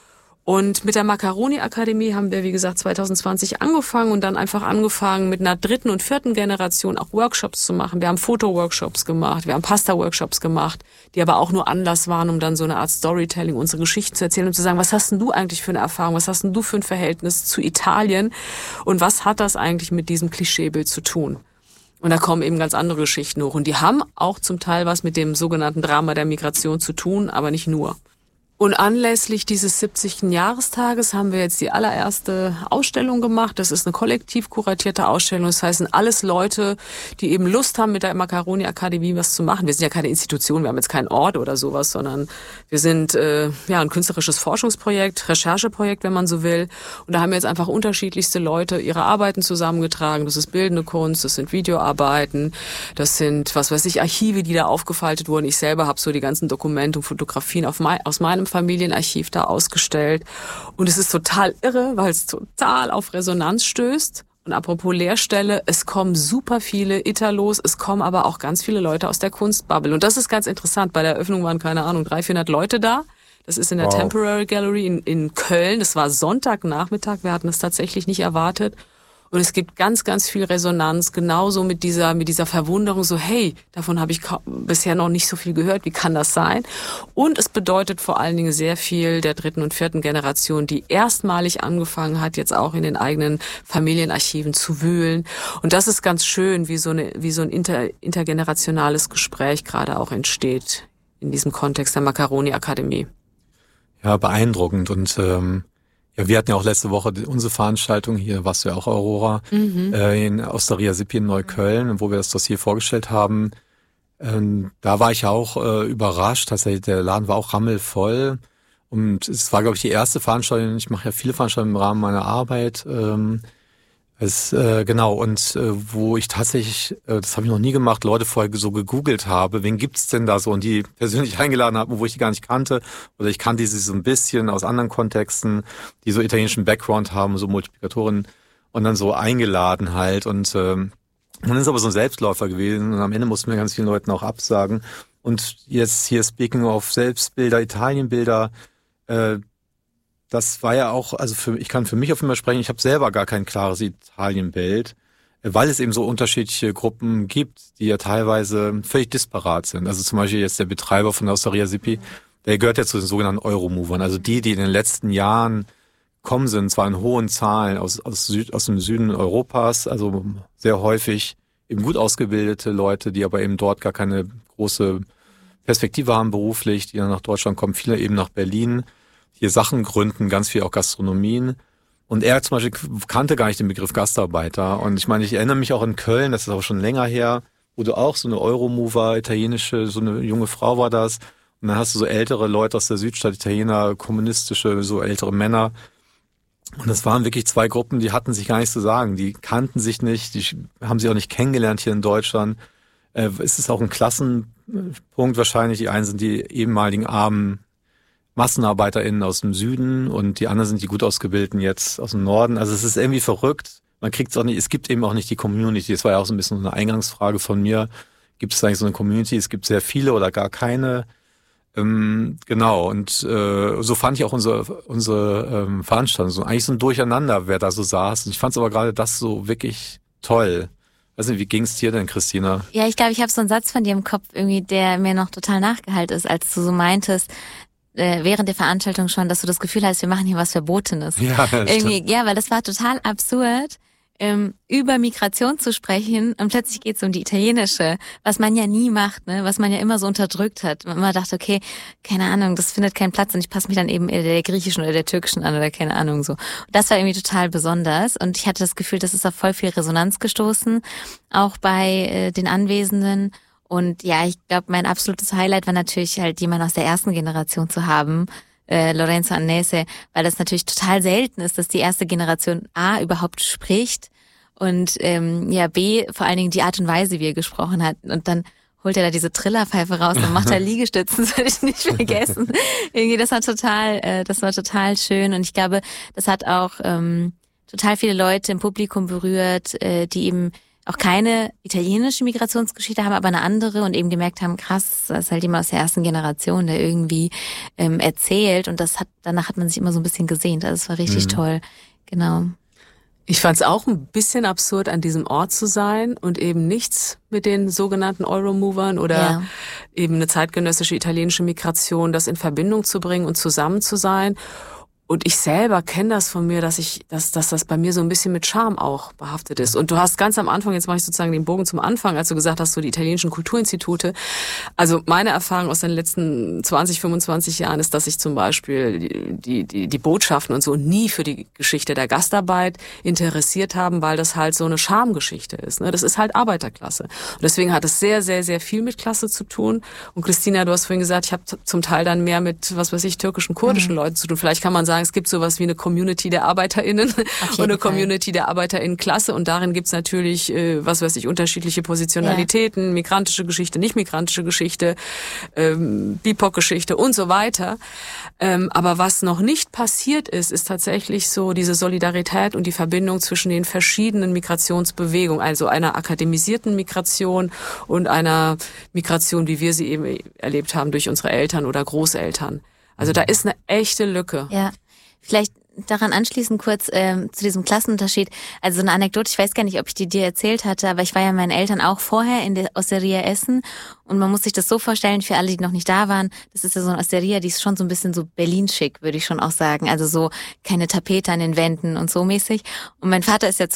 Und mit der Macaroni-Akademie haben wir, wie gesagt, zwanzig zwanzig angefangen und dann einfach angefangen, mit einer dritten und vierten Generation auch Workshops zu machen. Wir haben Foto-Workshops gemacht, wir haben Pasta-Workshops gemacht, die aber auch nur Anlass waren, um dann so eine Art Storytelling, unsere Geschichte zu erzählen und zu sagen, was hast denn du eigentlich für eine Erfahrung, was hast denn du für ein Verhältnis zu Italien und was hat das eigentlich mit diesem Klischeebild zu tun? Und da kommen eben ganz andere Geschichten hoch und die haben auch zum Teil was mit dem sogenannten Drama der Migration zu tun, aber nicht nur. Und anlässlich dieses siebzigsten Jahrestages haben wir jetzt die allererste Ausstellung gemacht. Das ist eine kollektiv kuratierte Ausstellung. Das heißt, sind alles Leute, die eben Lust haben, mit der Macaroni-Akademie was zu machen. Wir sind ja keine Institution, wir haben jetzt keinen Ort oder sowas, sondern wir sind äh, ja ein künstlerisches Forschungsprojekt, Rechercheprojekt, wenn man so will. Und da haben wir jetzt einfach unterschiedlichste Leute ihre Arbeiten zusammengetragen. Das ist bildende Kunst, das sind Videoarbeiten, das sind, was weiß ich, Archive, die da aufgefaltet wurden. Ich selber habe so die ganzen Dokumente und Fotografien auf mein, aus meinem Familienarchiv da ausgestellt. Und es ist total irre, weil es total auf Resonanz stößt. Und apropos Lehrstelle, es kommen super viele Italos, es kommen aber auch ganz viele Leute aus der Kunstbubble. Und das ist ganz interessant. Bei der Eröffnung waren, keine Ahnung, dreihundert, vierhundert Leute da. Das ist in der wow. Temporary Gallery in, in Köln. Es war Sonntagnachmittag, wir hatten es tatsächlich nicht erwartet. Und es gibt ganz, ganz viel Resonanz, genauso mit dieser, mit dieser Verwunderung, so, hey, davon habe ich bisher noch nicht so viel gehört, wie kann das sein? Und es bedeutet vor allen Dingen sehr viel der dritten und vierten Generation, die erstmalig angefangen hat, jetzt auch in den eigenen Familienarchiven zu wühlen. Und das ist ganz schön, wie so eine, wie so ein inter, intergenerationales Gespräch gerade auch entsteht in diesem Kontext der Macaroni-Akademie. Ja, beeindruckend und, ähm ja, wir hatten ja auch letzte Woche unsere Veranstaltung, hier warst du ja auch, Aurora, mhm. äh, in Osteria Sippi in Neukölln, wo wir das Dossier vorgestellt haben. Ähm, da war ich ja auch äh, überrascht, tatsächlich, der Laden war auch rammelvoll und es war, glaube ich, die erste Veranstaltung, ich mache ja viele Veranstaltungen im Rahmen meiner Arbeit, ähm, es, äh, genau, und äh, wo ich tatsächlich, äh, das habe ich noch nie gemacht, Leute vorher so gegoogelt habe, wen gibt's denn da so und die persönlich eingeladen habe, wo ich die gar nicht kannte oder ich kannte sie so ein bisschen aus anderen Kontexten, die so italienischen Background haben, so Multiplikatoren und dann so eingeladen halt und ähm, dann ist aber so ein Selbstläufer gewesen und am Ende mussten wir ganz vielen Leuten auch absagen und jetzt hier speaking of Selbstbilder, Italienbilder, äh, das war ja auch, also für, ich kann für mich auf jeden Fall sprechen, ich habe selber gar kein klares Italienbild, weil es eben so unterschiedliche Gruppen gibt, die ja teilweise völlig disparat sind. Also zum Beispiel jetzt der Betreiber von der Osteria Sippi, der gehört ja zu den sogenannten Euromovern, also die, die in den letzten Jahren kommen sind, zwar in hohen Zahlen aus, aus, Süd, aus dem Süden Europas, also sehr häufig eben gut ausgebildete Leute, die aber eben dort gar keine große Perspektive haben beruflich, die dann nach Deutschland kommen, viele eben nach Berlin, hier Sachen gründen, ganz viel auch Gastronomien. Und er zum Beispiel kannte gar nicht den Begriff Gastarbeiter. Und ich meine, ich erinnere mich auch in Köln, das ist auch schon länger her, wo du auch so eine Euromover, italienische, so eine junge Frau war das. Und dann hast du so ältere Leute aus der Südstadt, Italiener, kommunistische, so ältere Männer. Und das waren wirklich zwei Gruppen, die hatten sich gar nichts zu sagen. Die kannten sich nicht, die haben sich auch nicht kennengelernt hier in Deutschland. Äh, es ist auch ein Klassenpunkt wahrscheinlich. Die einen sind die ehemaligen armen MassenarbeiterInnen aus dem Süden und die anderen sind die gut ausgebildeten jetzt aus dem Norden. Also es ist irgendwie verrückt. Man kriegt es auch nicht, es gibt eben auch nicht die Community. Das war ja auch so ein bisschen eine Eingangsfrage von mir. Gibt es eigentlich so eine Community? Es gibt sehr viele oder gar keine. Ähm, genau, und äh, so fand ich auch unsere unsere ähm, Veranstaltung. So, eigentlich so ein Durcheinander, wer da so saß. Und ich fand es aber gerade das so wirklich toll. Weiß nicht, wie ging's dir denn, Christina? Ja, ich glaube, ich habe so einen Satz von dir im Kopf, irgendwie, der mir noch total nachgehalten ist, als du so meintest, äh, während der Veranstaltung schon, dass du das Gefühl hast, wir machen hier was Verbotenes. Ja, irgendwie, ja, weil das war total absurd, ähm, über Migration zu sprechen und plötzlich geht's um die italienische, was man ja nie macht, ne, was man ja immer so unterdrückt hat. Man immer dachte, okay, keine Ahnung, das findet keinen Platz und ich passe mich dann eben eher der griechischen oder der türkischen an oder keine Ahnung so. Und das war irgendwie total besonders und ich hatte das Gefühl, das ist auf voll viel Resonanz gestoßen, auch bei äh, den Anwesenden. Und ja, ich glaube, mein absolutes Highlight war natürlich halt jemand aus der ersten Generation zu haben, äh, Lorenzo Annese, weil das natürlich total selten ist, dass die erste Generation A überhaupt spricht und ähm, ja B vor allen Dingen die Art und Weise, wie er gesprochen hat. Und dann holt er da diese Trillerpfeife raus und macht da Liegestützen, das werde ich nicht vergessen. Irgendwie, das war total, äh, das war total schön und ich glaube, das hat auch ähm, total viele Leute im Publikum berührt, äh, die eben auch keine italienische Migrationsgeschichte haben, aber eine andere und eben gemerkt haben, krass, das ist halt jemand aus der ersten Generation, der irgendwie ähm, erzählt und das hat, danach hat man sich immer so ein bisschen gesehnt. Also es war richtig mhm. toll. Genau. Ich fand es auch ein bisschen absurd, an diesem Ort zu sein und eben nichts mit den sogenannten Euromovern oder ja. eben eine zeitgenössische italienische Migration, das in Verbindung zu bringen und zusammen zu sein. Und ich selber kenne das von mir, dass ich, dass, dass das bei mir so ein bisschen mit Charme auch behaftet ist. Und du hast ganz am Anfang, jetzt mache ich sozusagen den Bogen zum Anfang, als du gesagt hast, so die italienischen Kulturinstitute. Also meine Erfahrung aus den letzten zwanzig, fünfundzwanzig Jahren ist, dass ich zum Beispiel die, die, die Botschaften und so nie für die Geschichte der Gastarbeit interessiert haben, weil das halt so eine Charmegeschichte ist. Ne? Das ist halt Arbeiterklasse. Und deswegen hat es sehr, sehr, sehr viel mit Klasse zu tun. Und Christina, du hast vorhin gesagt, ich habe zum Teil dann mehr mit, was weiß ich, türkischen, kurdischen mhm. Leuten zu tun. Vielleicht kann man sagen, es gibt sowas wie eine Community der ArbeiterInnen und eine Fall. Community der ArbeiterInnen-Klasse und darin gibt's natürlich, äh, was weiß ich, unterschiedliche Positionalitäten, ja. migrantische Geschichte, nicht migrantische Geschichte, ähm, B I P O C-Geschichte und so weiter. Ähm, aber was noch nicht passiert ist, ist tatsächlich so diese Solidarität und die Verbindung zwischen den verschiedenen Migrationsbewegungen, also einer akademisierten Migration und einer Migration, wie wir sie eben erlebt haben durch unsere Eltern oder Großeltern. Also da ist eine echte Lücke. Ja. Vielleicht daran anschließend kurz ähm, zu diesem Klassenunterschied. Also so eine Anekdote, ich weiß gar nicht, ob ich die dir erzählt hatte, aber ich war ja meinen Eltern auch vorher in der Osteria essen und man muss sich das so vorstellen, für alle, die noch nicht da waren, das ist ja so eine Osteria, die ist schon so ein bisschen so Berlin-schick, würde ich schon auch sagen. Also so keine Tapete an den Wänden und so mäßig. Und mein Vater ist ja